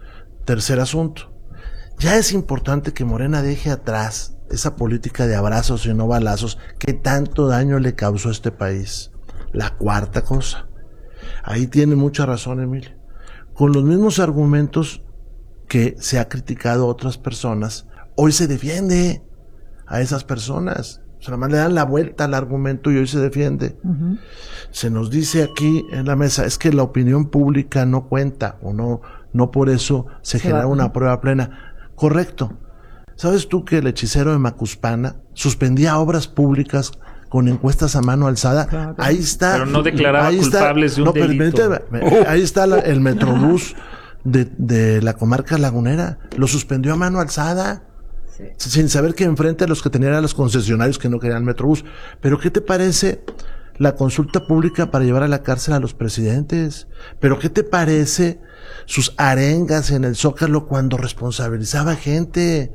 [SPEAKER 3] Tercer asunto. Ya es importante que Morena deje atrás esa política de abrazos y no balazos que tanto daño le causó a este país. La cuarta cosa. Ahí tiene mucha razón, Emilio. Con los mismos argumentos que se ha criticado a otras personas, hoy se defiende a esas personas. O sea, nada más le dan la vuelta al argumento y hoy se defiende. Uh-huh. Se nos dice aquí en la mesa, es que la opinión pública no cuenta, o no, no por eso se, se genera va. una prueba plena. Correcto. ¿Sabes tú que el hechicero de Macuspana suspendía obras públicas con encuestas a mano alzada? Claro. Ahí está.
[SPEAKER 4] Pero no declaraba culpables de un
[SPEAKER 3] no,
[SPEAKER 4] delito.
[SPEAKER 3] Pero, uh. Ahí está la, el Metrobús de, de la comarca lagunera. Lo suspendió a mano alzada. Sí. Sin saber que enfrente a los que tenían a los concesionarios que no querían Metrobús. Pero ¿qué te parece la consulta pública para llevar a la cárcel a los presidentes? ¿Pero qué te parece sus arengas en el Zócalo cuando responsabilizaba gente?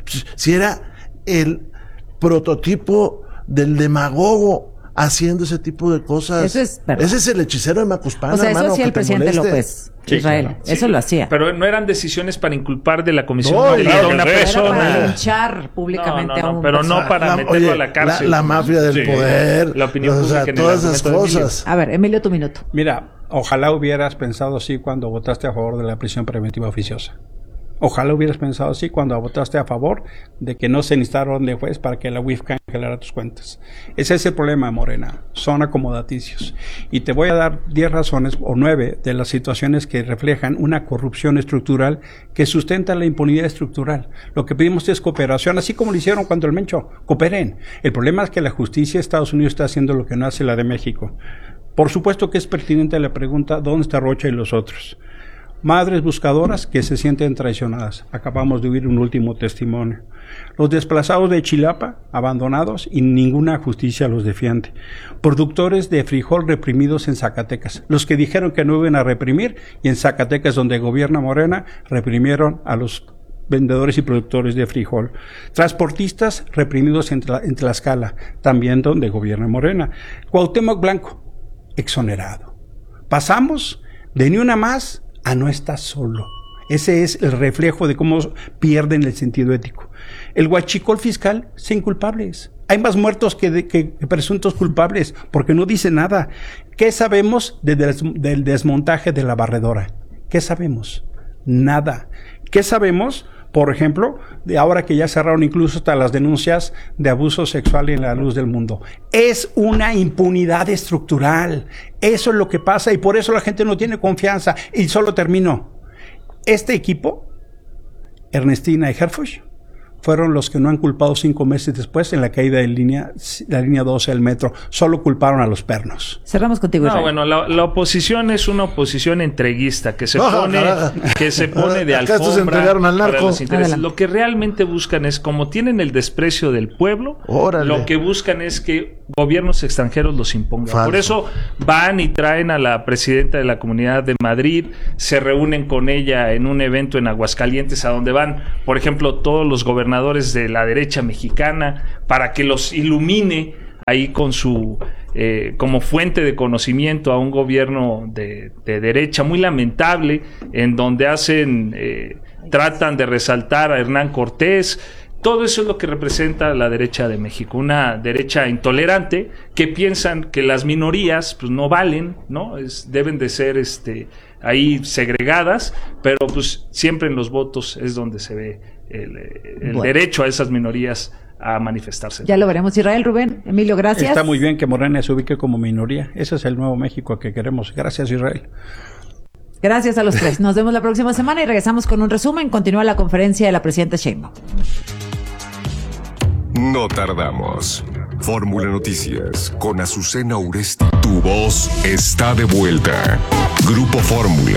[SPEAKER 3] Si era el prototipo del demagogo haciendo ese tipo de cosas.
[SPEAKER 2] Eso es verdad.
[SPEAKER 3] Ese es el hechicero de Macuspana.
[SPEAKER 2] O sea, eso
[SPEAKER 3] hermano,
[SPEAKER 2] hacía el presidente
[SPEAKER 3] moleste.
[SPEAKER 2] López.
[SPEAKER 4] Sí,
[SPEAKER 2] Israel,
[SPEAKER 4] claro.
[SPEAKER 2] eso
[SPEAKER 4] sí,
[SPEAKER 2] lo hacía.
[SPEAKER 4] Pero no eran decisiones para inculpar de la comisión
[SPEAKER 3] no,
[SPEAKER 4] no, de
[SPEAKER 3] claro,
[SPEAKER 4] una
[SPEAKER 3] no,
[SPEAKER 4] persona.
[SPEAKER 2] Era para linchar públicamente
[SPEAKER 4] no, no, no,
[SPEAKER 2] a un
[SPEAKER 4] pero no para
[SPEAKER 3] la,
[SPEAKER 4] meterlo
[SPEAKER 3] oye,
[SPEAKER 4] a la cárcel.
[SPEAKER 3] La, la mafia del sí, poder.
[SPEAKER 4] La opinión
[SPEAKER 3] o sea,
[SPEAKER 4] pública.
[SPEAKER 3] todas esas cosas.
[SPEAKER 2] A ver, Emilio, tu minuto.
[SPEAKER 1] Mira, ojalá hubieras pensado así cuando votaste a favor de la prisión preventiva oficiosa. Ojalá hubieras pensado así cuando votaste a favor de que no se necesitara orden de juez para que la U I F cancelara tus cuentas. Ese es el problema, Morena. Son acomodaticios. Y te voy a dar diez razones o nueve de las situaciones que reflejan una corrupción estructural que sustenta la impunidad estructural. Lo que pedimos es cooperación, así como lo hicieron cuando el Mencho. Cooperen. El problema es que la justicia de Estados Unidos está haciendo lo que no hace la de México. Por supuesto que es pertinente la pregunta, ¿dónde está Rocha y los otros? Madres buscadoras que se sienten traicionadas. Acabamos de oír un último testimonio. Los desplazados de Chilapa, abandonados y ninguna justicia los defiende. Productores de frijol reprimidos en Zacatecas. Los que dijeron que no iban a reprimir y en Zacatecas, donde gobierna Morena, reprimieron a los vendedores y productores de frijol. Transportistas reprimidos en, Tla- en Tlaxcala, también donde gobierna Morena. Cuauhtémoc Blanco, exonerado. Pasamos de ni una más a no estar solo. Ese es el reflejo de cómo pierden el sentido ético. El huachicol fiscal, sin culpables. Hay más muertos que, de, que presuntos culpables, porque no dice nada. ¿Qué sabemos de des, del desmontaje de la barredora? ¿Qué sabemos? Nada. ¿Qué sabemos? Por ejemplo, de ahora que ya cerraron incluso hasta las denuncias de abuso sexual en la luz del mundo. Es una impunidad estructural. Eso es lo que pasa y por eso la gente no tiene confianza. Y solo termino. Este equipo, Ernestina y Herfush, fueron los que no han culpado cinco meses después en la caída de línea, la línea doce del metro. Solo culparon a los pernos.
[SPEAKER 2] Cerramos contigo, Israel.
[SPEAKER 4] No, bueno, la, la oposición es una oposición entreguista que se
[SPEAKER 3] No,
[SPEAKER 4] pone,
[SPEAKER 3] caraja.
[SPEAKER 4] que se pone de
[SPEAKER 3] Acá estos se
[SPEAKER 4] alfombra
[SPEAKER 3] entregaron al
[SPEAKER 4] para
[SPEAKER 3] narco.
[SPEAKER 4] los intereses.
[SPEAKER 2] Adelante.
[SPEAKER 4] Lo que realmente buscan es, como tienen el desprecio del pueblo,
[SPEAKER 3] Órale.
[SPEAKER 4] lo que buscan es que gobiernos extranjeros los impongan.
[SPEAKER 3] Falso.
[SPEAKER 4] Por eso van y traen a la presidenta de la Comunidad de Madrid, se reúnen con ella en un evento en Aguascalientes, a donde van, por ejemplo, todos los gobernadores de la derecha mexicana, para que los ilumine ahí con su eh, como fuente de conocimiento a un gobierno de, de derecha muy lamentable, en donde hacen eh, tratan de resaltar a Hernán Cortés. Todo eso es lo que representa la derecha de México, una derecha intolerante que piensan que las minorías pues no valen, ¿no? Es, deben de ser este ahí segregadas, pero pues siempre en los votos es donde se ve el, el bueno. derecho a esas minorías a manifestarse.
[SPEAKER 2] Ya lo veremos. Israel, Rubén, Emilio, gracias.
[SPEAKER 1] Está muy bien que Morena se ubique como minoría. Ese es el nuevo México que queremos. Gracias, Israel.
[SPEAKER 2] Gracias a los tres. Nos vemos la próxima semana y regresamos con un resumen. Continúa la conferencia de la presidenta Sheinbaum.
[SPEAKER 5] No tardamos. Fórmula Noticias con Azucena Uresti. Tu voz está de vuelta. Grupo Fórmula.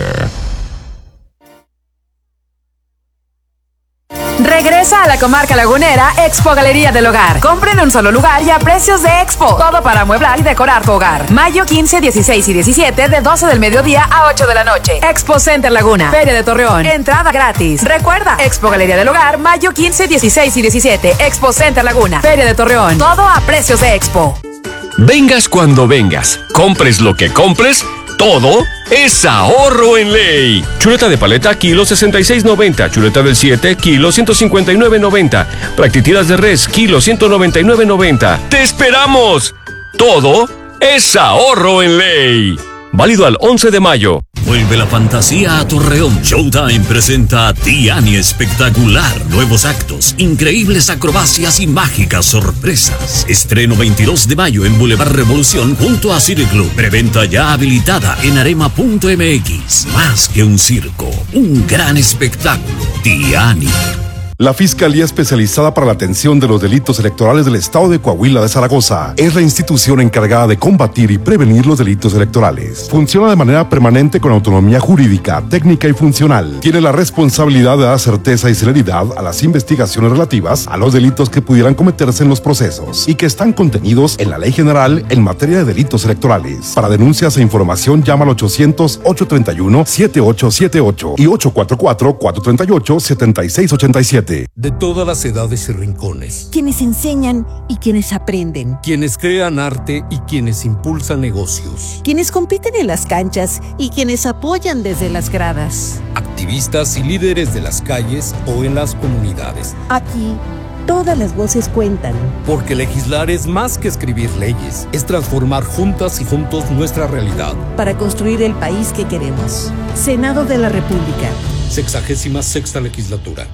[SPEAKER 6] Regresa a la comarca lagunera Expo Galería del Hogar. Compre en un solo lugar y a precios de Expo. Todo para amueblar y decorar tu hogar. Mayo quince, dieciséis y diecisiete de doce del mediodía a ocho de la noche. Expo Center Laguna, Feria de Torreón. Entrada gratis. Recuerda, Expo Galería del Hogar, mayo quince, dieciséis y diecisiete. Expo Center Laguna, Feria de Torreón. Todo a precios de Expo.
[SPEAKER 5] Vengas cuando vengas, compres lo que compres, todo es ahorro en ley. Chuleta de paleta, kilo sesenta y seis noventa. Chuleta del siete, kilo ciento cincuenta y nueve noventa. Practitiras de res, kilo ciento noventa y nueve noventa. ¡Te esperamos! Todo es ahorro en ley. Válido al once de mayo.
[SPEAKER 22] Vuelve la fantasía a Torreón. Showtime presenta Tiani Espectacular. Nuevos actos, increíbles acrobacias y mágicas sorpresas. Estreno veintidós de mayo en Boulevard Revolución junto a City Club. Preventa ya habilitada en arema punto m x. Más que un circo, un gran espectáculo. Tiani.
[SPEAKER 23] La Fiscalía Especializada para la Atención de los Delitos Electorales del Estado de Coahuila de Zaragoza es la institución encargada de combatir y prevenir los delitos electorales. Funciona de manera permanente con autonomía jurídica, técnica y funcional. Tiene la responsabilidad de dar certeza y celeridad a las investigaciones relativas a los delitos que pudieran cometerse en los procesos y que están contenidos en la Ley General en materia de delitos electorales. Para denuncias e información llama al ochocientos, ochocientos treinta y uno, setenta y ocho setenta y ocho y ocho cuatro cuatro, cuatro tres ocho, siete seis ocho siete.
[SPEAKER 24] De todas las edades y rincones.
[SPEAKER 25] Quienes enseñan y quienes aprenden.
[SPEAKER 24] Quienes crean arte y quienes impulsan negocios.
[SPEAKER 25] Quienes compiten en las canchas y quienes apoyan desde las gradas.
[SPEAKER 24] Activistas y líderes de las calles o en las comunidades.
[SPEAKER 25] Aquí, todas las voces cuentan.
[SPEAKER 24] Porque legislar es más que escribir leyes. Es transformar juntas y juntos nuestra realidad.
[SPEAKER 25] Para construir el país que queremos. Senado de la República.
[SPEAKER 24] Sexagésima sexta legislatura.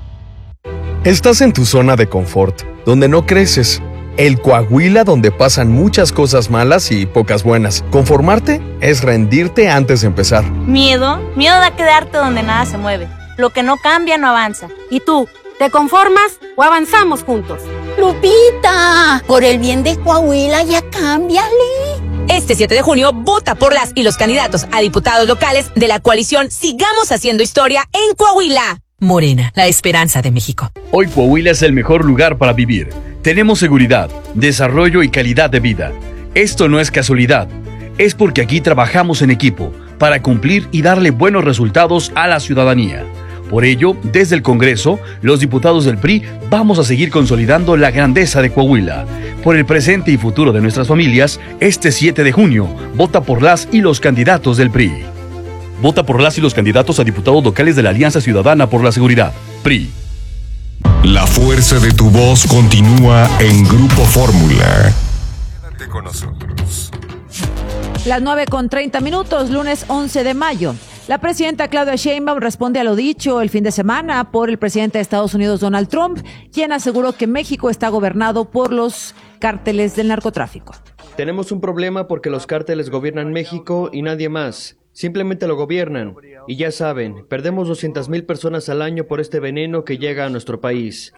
[SPEAKER 26] Estás en tu zona de confort, donde no creces. El Coahuila donde pasan muchas cosas malas y pocas buenas. Conformarte es rendirte antes de empezar.
[SPEAKER 27] Miedo, miedo a quedarte donde nada se mueve. Lo que no cambia no avanza. ¿Y tú, te conformas o avanzamos juntos?
[SPEAKER 25] Lupita, por el bien de Coahuila ya cámbiale.
[SPEAKER 28] Este siete de junio, vota por las y los candidatos a diputados locales de la coalición Sigamos Haciendo Historia en Coahuila. Morena, la esperanza de México.
[SPEAKER 19] Hoy Coahuila es el mejor lugar para vivir. Tenemos seguridad, desarrollo y calidad de vida. Esto no es casualidad. Es porque aquí trabajamos en equipo para cumplir y darle buenos resultados a la ciudadanía. Por ello, desde el Congreso, los diputados del P R I vamos a seguir consolidando la grandeza de Coahuila. Por el presente y futuro de nuestras familias, este siete de junio, vota por las y los candidatos del P R I. Vota por las y los candidatos a diputados locales de la Alianza Ciudadana por la Seguridad, P R I.
[SPEAKER 5] La fuerza de tu voz continúa en Grupo Fórmula. Quédate con nosotros.
[SPEAKER 2] Las nueve con treinta minutos, lunes once de mayo. La presidenta Claudia Sheinbaum responde a lo dicho el fin de semana por el presidente de Estados Unidos, Donald Trump, quien aseguró que México está gobernado por los cárteles del narcotráfico.
[SPEAKER 29] Tenemos un problema porque los cárteles gobiernan México y nadie más. Simplemente lo gobiernan. Y ya saben, perdemos doscientas mil personas al año por este veneno que llega a nuestro país.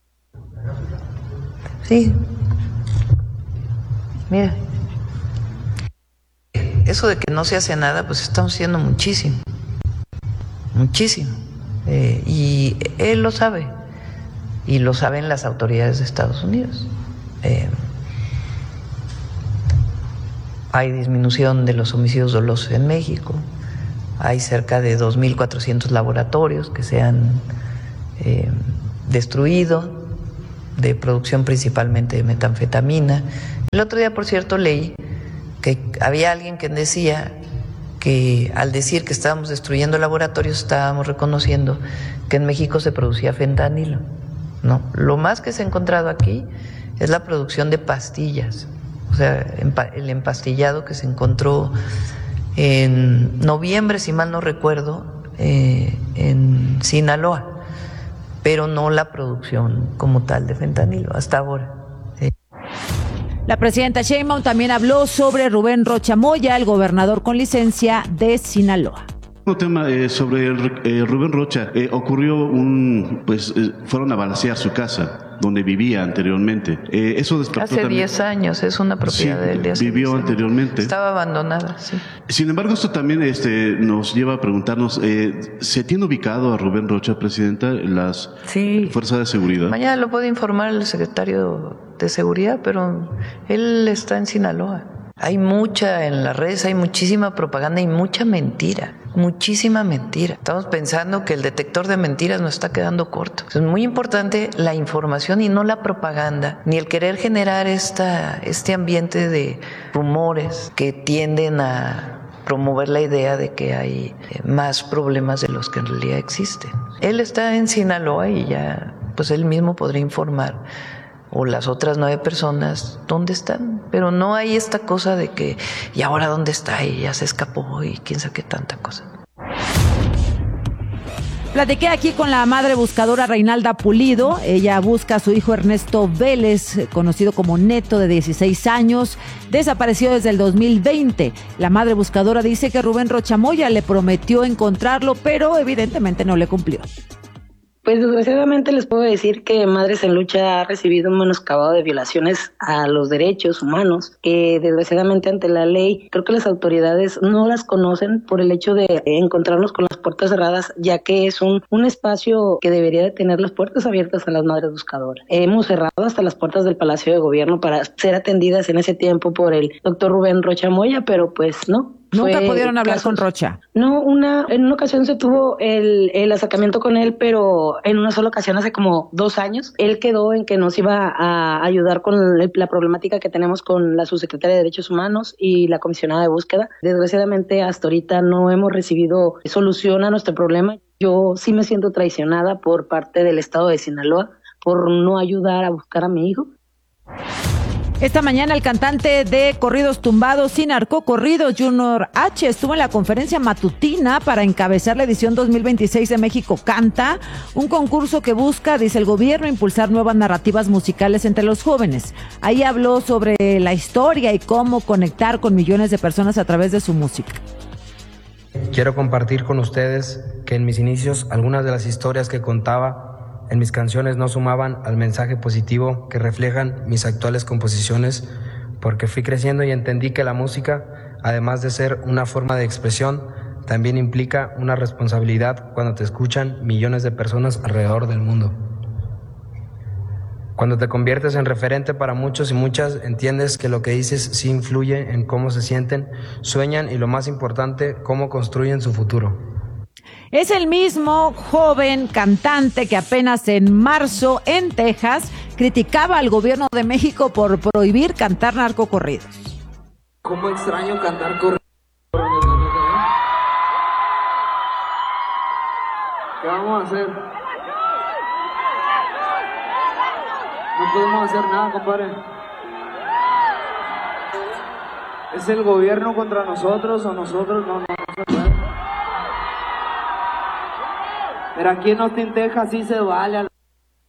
[SPEAKER 13] Sí. Mira. Eso de que no se hace nada, pues estamos haciendo muchísimo. Muchísimo. Eh, y él lo sabe. Y lo saben las autoridades de Estados Unidos. Eh, Hay disminución de los homicidios dolosos en México. Hay cerca de dos mil cuatrocientos laboratorios que se han eh, destruido, de producción principalmente de metanfetamina. El otro día, por cierto, leí que había alguien que decía que al decir que estábamos destruyendo laboratorios, estábamos reconociendo que en México se producía fentanilo. No, lo más que se ha encontrado aquí es la producción de pastillas. O sea, el empastillado que se encontró en noviembre, si mal no recuerdo, eh, en Sinaloa, pero no la producción como tal de fentanilo, hasta ahora. Eh.
[SPEAKER 2] La presidenta Sheinbaum también habló sobre Rubén Rocha Moya, el gobernador con licencia de Sinaloa.
[SPEAKER 7] Un tema eh, sobre el, eh, Rubén Rocha. Eh, ocurrió un, pues, eh, fueron a balacear su casa donde vivía anteriormente. Eh, eso despertó
[SPEAKER 13] hace diez años, es una propiedad
[SPEAKER 7] sí,
[SPEAKER 13] de él. De hace
[SPEAKER 7] vivió anteriormente.
[SPEAKER 13] Estaba abandonada, sí.
[SPEAKER 7] Sin embargo, esto también este, nos lleva a preguntarnos, eh, ¿se tiene ubicado a Rubén Rocha, presidenta, las
[SPEAKER 13] sí.
[SPEAKER 7] fuerzas de seguridad?
[SPEAKER 13] Mañana lo puede informar el secretario de Seguridad, pero él está en Sinaloa. Hay mucha, en las redes hay muchísima propaganda y mucha mentira, muchísima mentira. Estamos pensando que el detector de mentiras nos está quedando corto. Es muy importante la información y no la propaganda, ni el querer generar esta, este ambiente de rumores que tienden a promover la idea de que hay más problemas de los que en realidad existen. Él está en Sinaloa y ya, pues él mismo podría informar, o las otras nueve personas, ¿dónde están? Pero no hay esta cosa de que, ¿y ahora dónde está? Y ya se escapó y quién sabe qué tanta cosa.
[SPEAKER 2] Platiqué aquí con la madre buscadora Reinalda Pulido. Ella busca a su hijo Ernesto Vélez, conocido como Neto, de dieciséis años, desapareció desde el dos mil veinte. La madre buscadora dice que Rubén Rocha Moya le prometió encontrarlo, pero evidentemente no le cumplió.
[SPEAKER 8] Pues desgraciadamente les puedo decir que Madres en Lucha ha recibido un menoscabado de violaciones a los derechos humanos, que desgraciadamente ante la ley creo que las autoridades no las conocen por el hecho de encontrarnos con las puertas cerradas, ya que es un, un espacio que debería de tener las puertas abiertas a las madres buscadoras. Hemos cerrado hasta las puertas del Palacio de Gobierno para ser atendidas en ese tiempo por el doctor Rubén Rocha Moya, pero pues no.
[SPEAKER 2] ¿Nunca pudieron hablar con Rocha?
[SPEAKER 8] No, una, en una ocasión se tuvo el, el acercamiento con él, pero en una sola ocasión hace como dos años. Él quedó en que nos iba a ayudar con la problemática que tenemos con la subsecretaria de Derechos Humanos y la comisionada de búsqueda. Desgraciadamente hasta ahorita no hemos recibido solución a nuestro problema. Yo sí me siento traicionada por parte del estado de Sinaloa por no ayudar a buscar a mi hijo.
[SPEAKER 2] Esta mañana el cantante de corridos tumbados y narcocorridos Junior H estuvo en la conferencia matutina para encabezar la edición dos mil veintiséis de México Canta, un concurso que busca, dice el gobierno, impulsar nuevas narrativas musicales entre los jóvenes. Ahí habló sobre la historia y cómo conectar con millones de personas a través de su música.
[SPEAKER 9] Quiero compartir con ustedes que en mis inicios algunas de las historias que contaba en mis canciones no sumaban al mensaje positivo que reflejan mis actuales composiciones, porque fui creciendo y entendí que la música, además de ser una forma de expresión, también implica una responsabilidad cuando te escuchan millones de personas alrededor del mundo. Cuando te conviertes en referente para muchos y muchas, entiendes que lo que dices sí influye en cómo se sienten, sueñan y, lo más importante, cómo construyen su futuro.
[SPEAKER 2] Es el mismo joven cantante que apenas en marzo en Texas criticaba al gobierno de México por prohibir cantar narcocorridos.
[SPEAKER 10] ¿Cómo extraño cantar corridos? ¿Qué vamos a hacer? No podemos hacer nada, compadre. ¿Es el gobierno contra nosotros o nosotros? No, no, no se puede. Pero aquí en Austin, Texas, sí se vale. A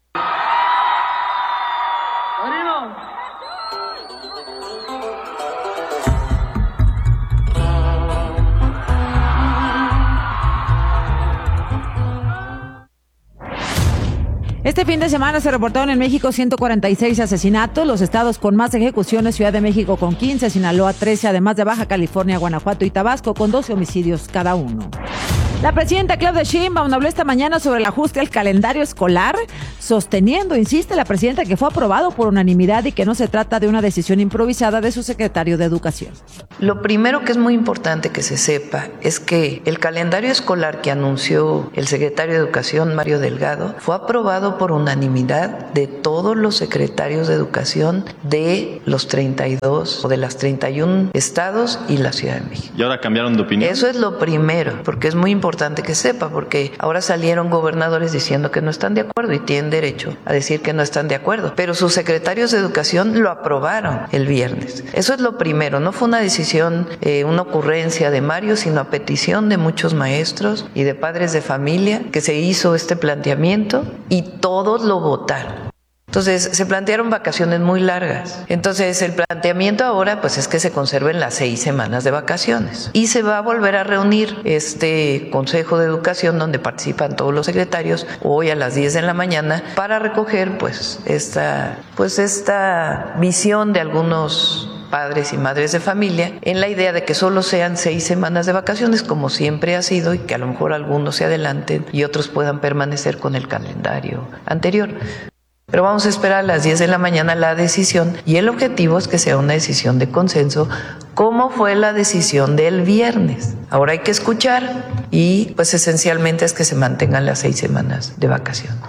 [SPEAKER 2] Este fin de semana se reportaron en México ciento cuarenta y seis asesinatos, los estados con más ejecuciones, Ciudad de México con quince, Sinaloa trece, además de Baja California, Guanajuato y Tabasco con doce homicidios cada uno. La presidenta Claudia Sheinbaum habló esta mañana sobre el ajuste al calendario escolar, sosteniendo, insiste la presidenta, que fue aprobado por unanimidad y que no se trata de una decisión improvisada de su secretario de Educación.
[SPEAKER 13] Lo primero que es muy importante que se sepa es que el calendario escolar que anunció el secretario de Educación, Mario Delgado, fue aprobado por unanimidad de todos los secretarios de Educación de los treinta y dos o de las treinta y uno estados y la Ciudad de México.
[SPEAKER 11] ¿Y ahora cambiaron de opinión?
[SPEAKER 13] Eso es lo primero, porque es muy importante importante que sepa, porque ahora salieron gobernadores diciendo que no están de acuerdo y tienen derecho a decir que no están de acuerdo, pero sus secretarios de Educación lo aprobaron el viernes. Eso es lo primero, no fue una decisión, eh, una ocurrencia de Mario, sino a petición de muchos maestros y de padres de familia que se hizo este planteamiento y todos lo votaron. Entonces, se plantearon vacaciones muy largas. Entonces, el planteamiento ahora pues es que se conserven las seis semanas de vacaciones. Y se va a volver a reunir este Consejo de Educación donde participan todos los secretarios hoy a las diez de la mañana para recoger pues esta, pues esta visión de algunos padres y madres de familia en la idea de que solo sean seis semanas de vacaciones como siempre ha sido y que a lo mejor algunos se adelanten y otros puedan permanecer con el calendario anterior. Pero vamos a esperar a las diez de la mañana la decisión y el objetivo es que sea una decisión de consenso, como fue la decisión del viernes. Ahora hay que escuchar y pues esencialmente es que se mantengan las seis semanas de vacaciones.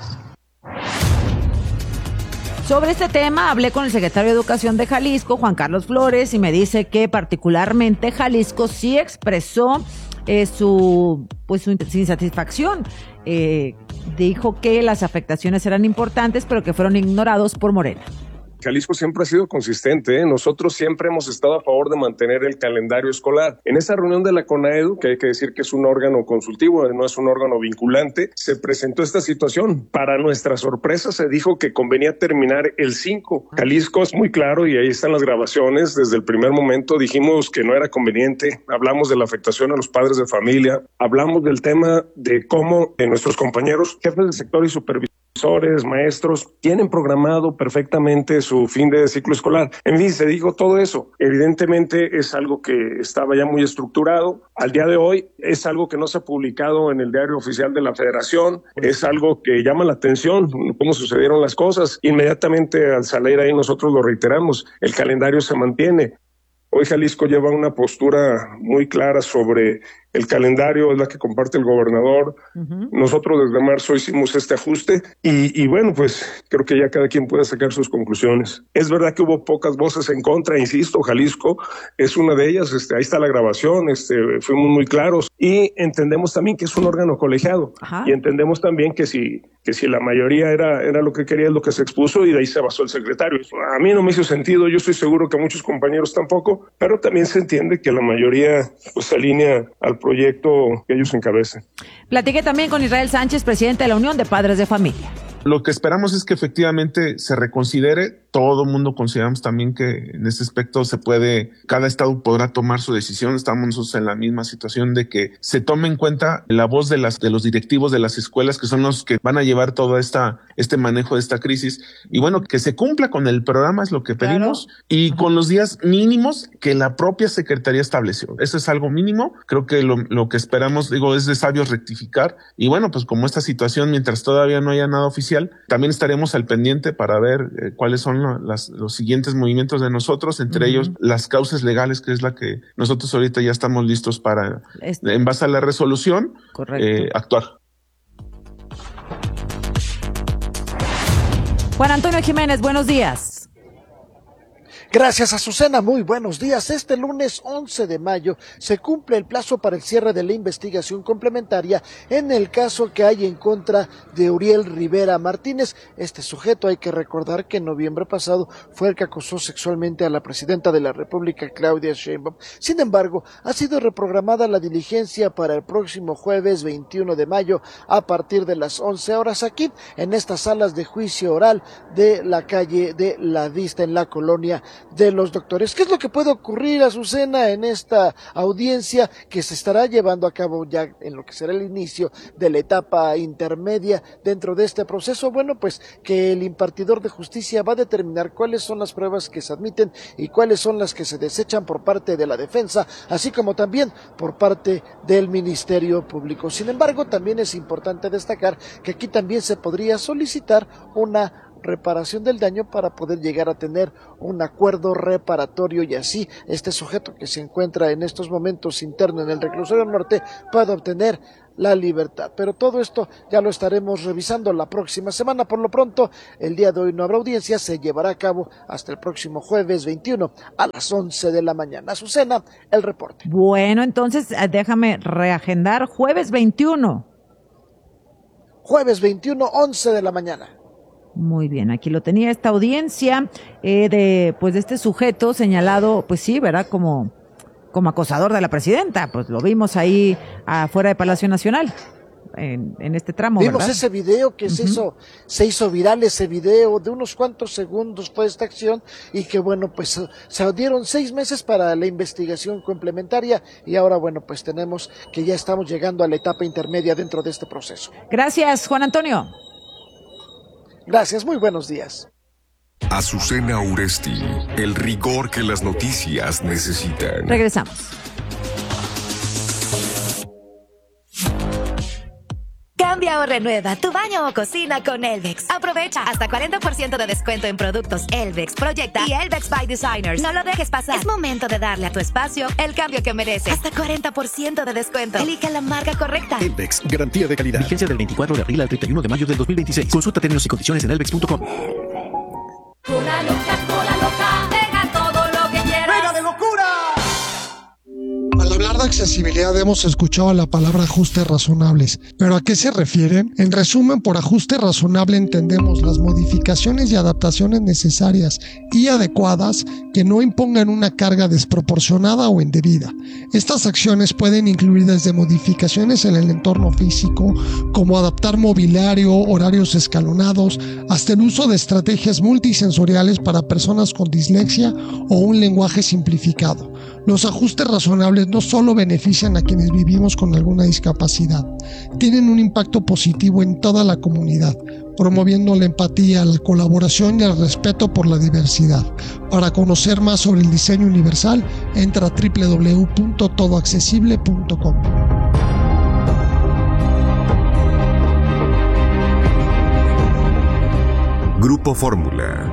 [SPEAKER 2] Sobre este tema hablé con el secretario de Educación de Jalisco, Juan Carlos Flores, y me dice que particularmente Jalisco sí expresó eh, su, pues, su insatisfacción. Eh, dijo que las afectaciones eran importantes, pero que fueron ignorados por Morena.
[SPEAKER 12] Jalisco siempre ha sido consistente, ¿eh? Nosotros siempre hemos estado a favor de mantener el calendario escolar. En esa reunión de la CONAEDU, que hay que decir que es un órgano consultivo, no es un órgano vinculante, se presentó esta situación. Para nuestra sorpresa se dijo que convenía terminar el cinco. Jalisco es muy claro y ahí están las grabaciones. Desde el primer momento dijimos que no era conveniente. Hablamos de la afectación a los padres de familia. Hablamos del tema de cómo eh, nuestros compañeros, jefes de sector y supervisores, profesores, maestros, tienen programado perfectamente su fin de ciclo escolar. En fin, se dijo todo eso. Evidentemente es algo que estaba ya muy estructurado. Al día de hoy es algo que no se ha publicado en el diario oficial de la Federación. Es algo que llama la atención, cómo sucedieron las cosas. Inmediatamente al salir ahí nosotros lo reiteramos. El calendario se mantiene. Hoy Jalisco lleva una postura muy clara sobre el calendario, es la que comparte el gobernador. Uh-huh. Nosotros desde marzo hicimos este ajuste y, y bueno, pues creo que ya cada quien puede sacar sus conclusiones. Es verdad que hubo pocas voces en contra, insisto, Jalisco es una de ellas, este, ahí está la grabación, este, fuimos muy claros y entendemos también que es un órgano colegiado. Uh-huh. Y entendemos también que si, que si la mayoría era, era lo que quería, es lo que se expuso y de ahí se basó el secretario. A mí no me hizo sentido, yo estoy seguro que a muchos compañeros tampoco, pero también se entiende que la mayoría pues, se alinea al proyecto que ellos encabecen.
[SPEAKER 2] Platiqué también con Israel Sánchez, presidente de la Unión de Padres de Familia.
[SPEAKER 14] Lo que esperamos es que efectivamente se reconsidere. Todo el mundo consideramos también que en este aspecto se puede, cada estado podrá tomar su decisión. Estamos nosotros en la misma situación de que se tome en cuenta la voz de las de los directivos de las escuelas, que son los que van a llevar todo esta este manejo de esta crisis. Y bueno, que se cumpla con el programa es lo que pedimos, claro. Y con los días mínimos que la propia Secretaría estableció. Eso es algo mínimo. Creo que lo, lo que esperamos, digo, es de sabios rectificar. Y bueno, pues como esta situación, mientras todavía no haya nada oficial, también estaremos al pendiente para ver eh, cuáles son lo, las, los siguientes movimientos de nosotros, entre uh-huh. ellos las causas legales, que es la que nosotros ahorita ya estamos listos para, este. en base a la resolución, eh, actuar.
[SPEAKER 2] Juan Antonio Jiménez, buenos días.
[SPEAKER 15] Gracias, Azucena. Muy buenos días. Este lunes once de mayo se cumple el plazo para el cierre de la investigación complementaria en el caso que hay en contra de Uriel Rivera Martínez. Este sujeto, hay que recordar que en noviembre pasado fue el que acosó sexualmente a la presidenta de la República, Claudia Sheinbaum. Sin embargo, ha sido reprogramada la diligencia para el próximo jueves veintiuno de mayo a partir de las once horas aquí en estas salas de juicio oral de la calle de La Vista en la colonia de los doctores. ¿Qué es lo que puede ocurrir, Azucena, en esta audiencia que se estará llevando a cabo ya en lo que será el inicio de la etapa intermedia dentro de este proceso? Bueno, pues que el impartidor de justicia va a determinar cuáles son las pruebas que se admiten y cuáles son las que se desechan por parte de la defensa, así como también por parte del Ministerio Público. Sin embargo, también es importante destacar que aquí también se podría solicitar una reparación del daño para poder llegar a tener un acuerdo reparatorio y así este sujeto que se encuentra en estos momentos interno en el reclusorio norte pueda obtener la libertad. Pero todo esto ya lo estaremos revisando la próxima semana. Por lo pronto, el día de hoy no habrá audiencia, se llevará a cabo hasta el próximo jueves veintiuno a las once de la mañana. Azucena, el reporte.
[SPEAKER 2] Bueno, entonces déjame reagendar jueves veintiuno.
[SPEAKER 15] Jueves veintiuno, once de la mañana.
[SPEAKER 2] Muy bien, aquí lo tenía esta audiencia eh, de pues de este sujeto señalado, pues sí, ¿verdad? Como, como acosador de la presidenta, pues lo vimos ahí afuera de Palacio Nacional, en, en este tramo,
[SPEAKER 15] Vimos
[SPEAKER 2] ¿verdad?
[SPEAKER 15] ese video que uh-huh. se hizo, se hizo viral, ese video de unos cuantos segundos fue esta acción y que bueno, pues se dieron seis meses para la investigación complementaria y ahora bueno, pues tenemos que ya estamos llegando a la etapa intermedia dentro de este proceso.
[SPEAKER 2] Gracias, Juan Antonio.
[SPEAKER 15] Gracias, muy buenos días.
[SPEAKER 1] Azucena Uresti, el rigor que las noticias necesitan.
[SPEAKER 2] Regresamos.
[SPEAKER 3] Cambia o renueva tu baño o cocina con Elvex. Aprovecha hasta cuarenta por ciento de descuento en productos Elvex, Proyecta y Elvex by Designers. No lo dejes pasar. Es momento de darle a tu espacio el cambio que merece. Hasta cuarenta por ciento de descuento. Elige la marca correcta.
[SPEAKER 4] Elvex, garantía de calidad. Vigencia del veinticuatro de abril al treinta y uno de mayo del dos mil veintiséis. Consulta términos y condiciones en elvex punto com.
[SPEAKER 11] Cola loca, cola loca, pega todo lo que quieras. ¡Pega de locura!
[SPEAKER 16] Al hablar de accesibilidad hemos escuchado la palabra ajustes razonables, pero ¿a qué se refiere? En resumen, por ajuste razonable entendemos las modificaciones y adaptaciones necesarias y adecuadas que no impongan una carga desproporcionada o indebida. Estas acciones pueden incluir desde modificaciones en el entorno físico, como adaptar mobiliario, horarios escalonados, hasta el uso de estrategias multisensoriales para personas con dislexia o un lenguaje simplificado. Los ajustes razonables no solo benefician a quienes vivimos con alguna discapacidad, tienen un impacto positivo en toda la comunidad, promoviendo la empatía, la colaboración y el respeto por la diversidad. Para conocer más sobre el diseño universal, entra a doble u doble u doble u punto todo accesible punto com.
[SPEAKER 1] Grupo Fórmula.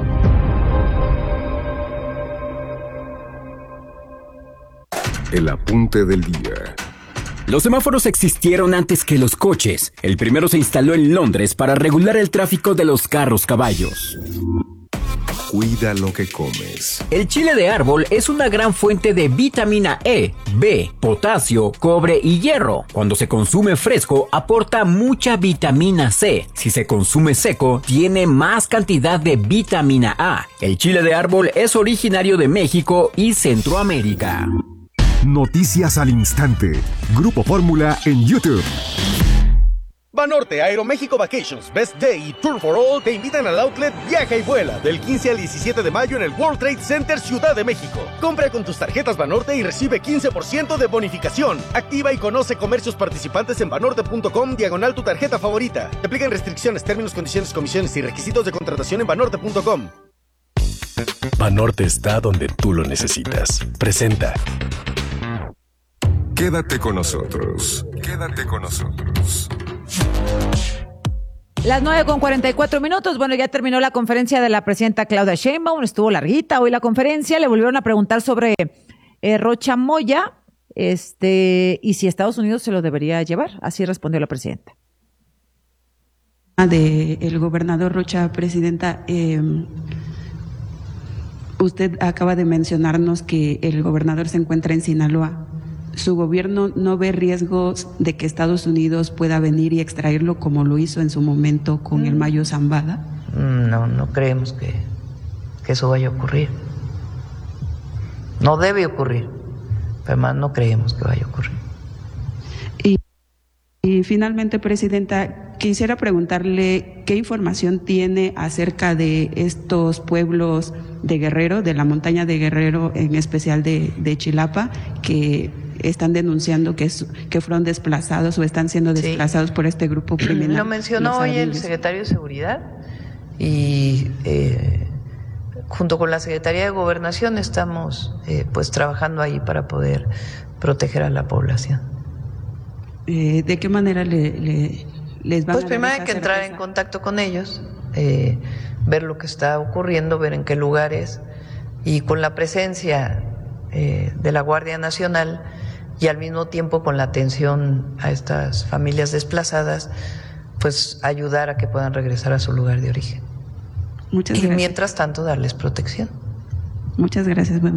[SPEAKER 1] El apunte del día.
[SPEAKER 17] Los semáforos existieron antes que los coches. El primero se instaló en Londres para regular el tráfico de los carros caballos.
[SPEAKER 1] Cuida lo que comes.
[SPEAKER 17] El chile de árbol es una gran fuente de vitamina E, B, potasio, cobre y hierro. Cuando se consume fresco, aporta mucha vitamina C. Si se consume seco, tiene más cantidad de vitamina A. El chile de árbol es originario de México y Centroamérica.
[SPEAKER 23] Noticias al instante. Grupo Fórmula en YouTube.
[SPEAKER 18] Banorte, Aeroméxico Vacations, Best Day y Tour for All te invitan al outlet Viaja y Vuela del quince al diecisiete de mayo en el World Trade Center Ciudad de México. Compra con tus tarjetas Banorte y recibe quince por ciento de bonificación. Activa y conoce comercios participantes en banorte punto com diagonal tu tarjeta favorita. Te aplican restricciones, términos, condiciones, comisiones y requisitos de contratación en banorte punto com.
[SPEAKER 22] Banorte está donde tú lo necesitas. Presenta.
[SPEAKER 1] Quédate con nosotros. Quédate con nosotros.
[SPEAKER 2] Las nueve con cuarenta y cuatro minutos. Bueno, ya terminó la conferencia de la presidenta Claudia Sheinbaum. Estuvo larguita hoy la conferencia. Le volvieron a preguntar sobre eh, Rocha Moya este, y si Estados Unidos se lo debería llevar. Así respondió la presidenta.
[SPEAKER 20] De el gobernador Rocha, presidenta, eh, usted acaba de mencionarnos que el gobernador se encuentra en Sinaloa. ¿Su gobierno no ve riesgos de que Estados Unidos pueda venir y extraerlo como lo hizo en su momento con el Mayo Zambada?
[SPEAKER 13] No, no creemos que, que eso vaya a ocurrir. No debe ocurrir, pero además no creemos que vaya a ocurrir.
[SPEAKER 20] Y, y finalmente, presidenta, quisiera preguntarle qué información tiene acerca de estos pueblos de Guerrero, de la montaña de Guerrero, en especial de, de Chilapa, que están denunciando que, es, que fueron desplazados o están siendo desplazados sí. por este grupo criminal.
[SPEAKER 13] Lo mencionó hoy el secretario de Seguridad y eh, junto con la Secretaría de Gobernación estamos eh, pues trabajando ahí para poder proteger a la población.
[SPEAKER 20] Eh, ¿De qué manera le, le, les van
[SPEAKER 13] pues
[SPEAKER 20] a dar
[SPEAKER 13] primero
[SPEAKER 20] esa
[SPEAKER 13] hay que entrar
[SPEAKER 20] certeza?
[SPEAKER 13] en contacto con ellos, eh, ver lo que está ocurriendo, ver en qué lugares, y con la presencia eh, de la Guardia Nacional y al mismo tiempo con la atención a estas familias desplazadas, pues ayudar a que puedan regresar a su lugar de origen.
[SPEAKER 20] Muchas
[SPEAKER 13] y
[SPEAKER 20] gracias.
[SPEAKER 13] mientras tanto darles protección.
[SPEAKER 20] Muchas gracias.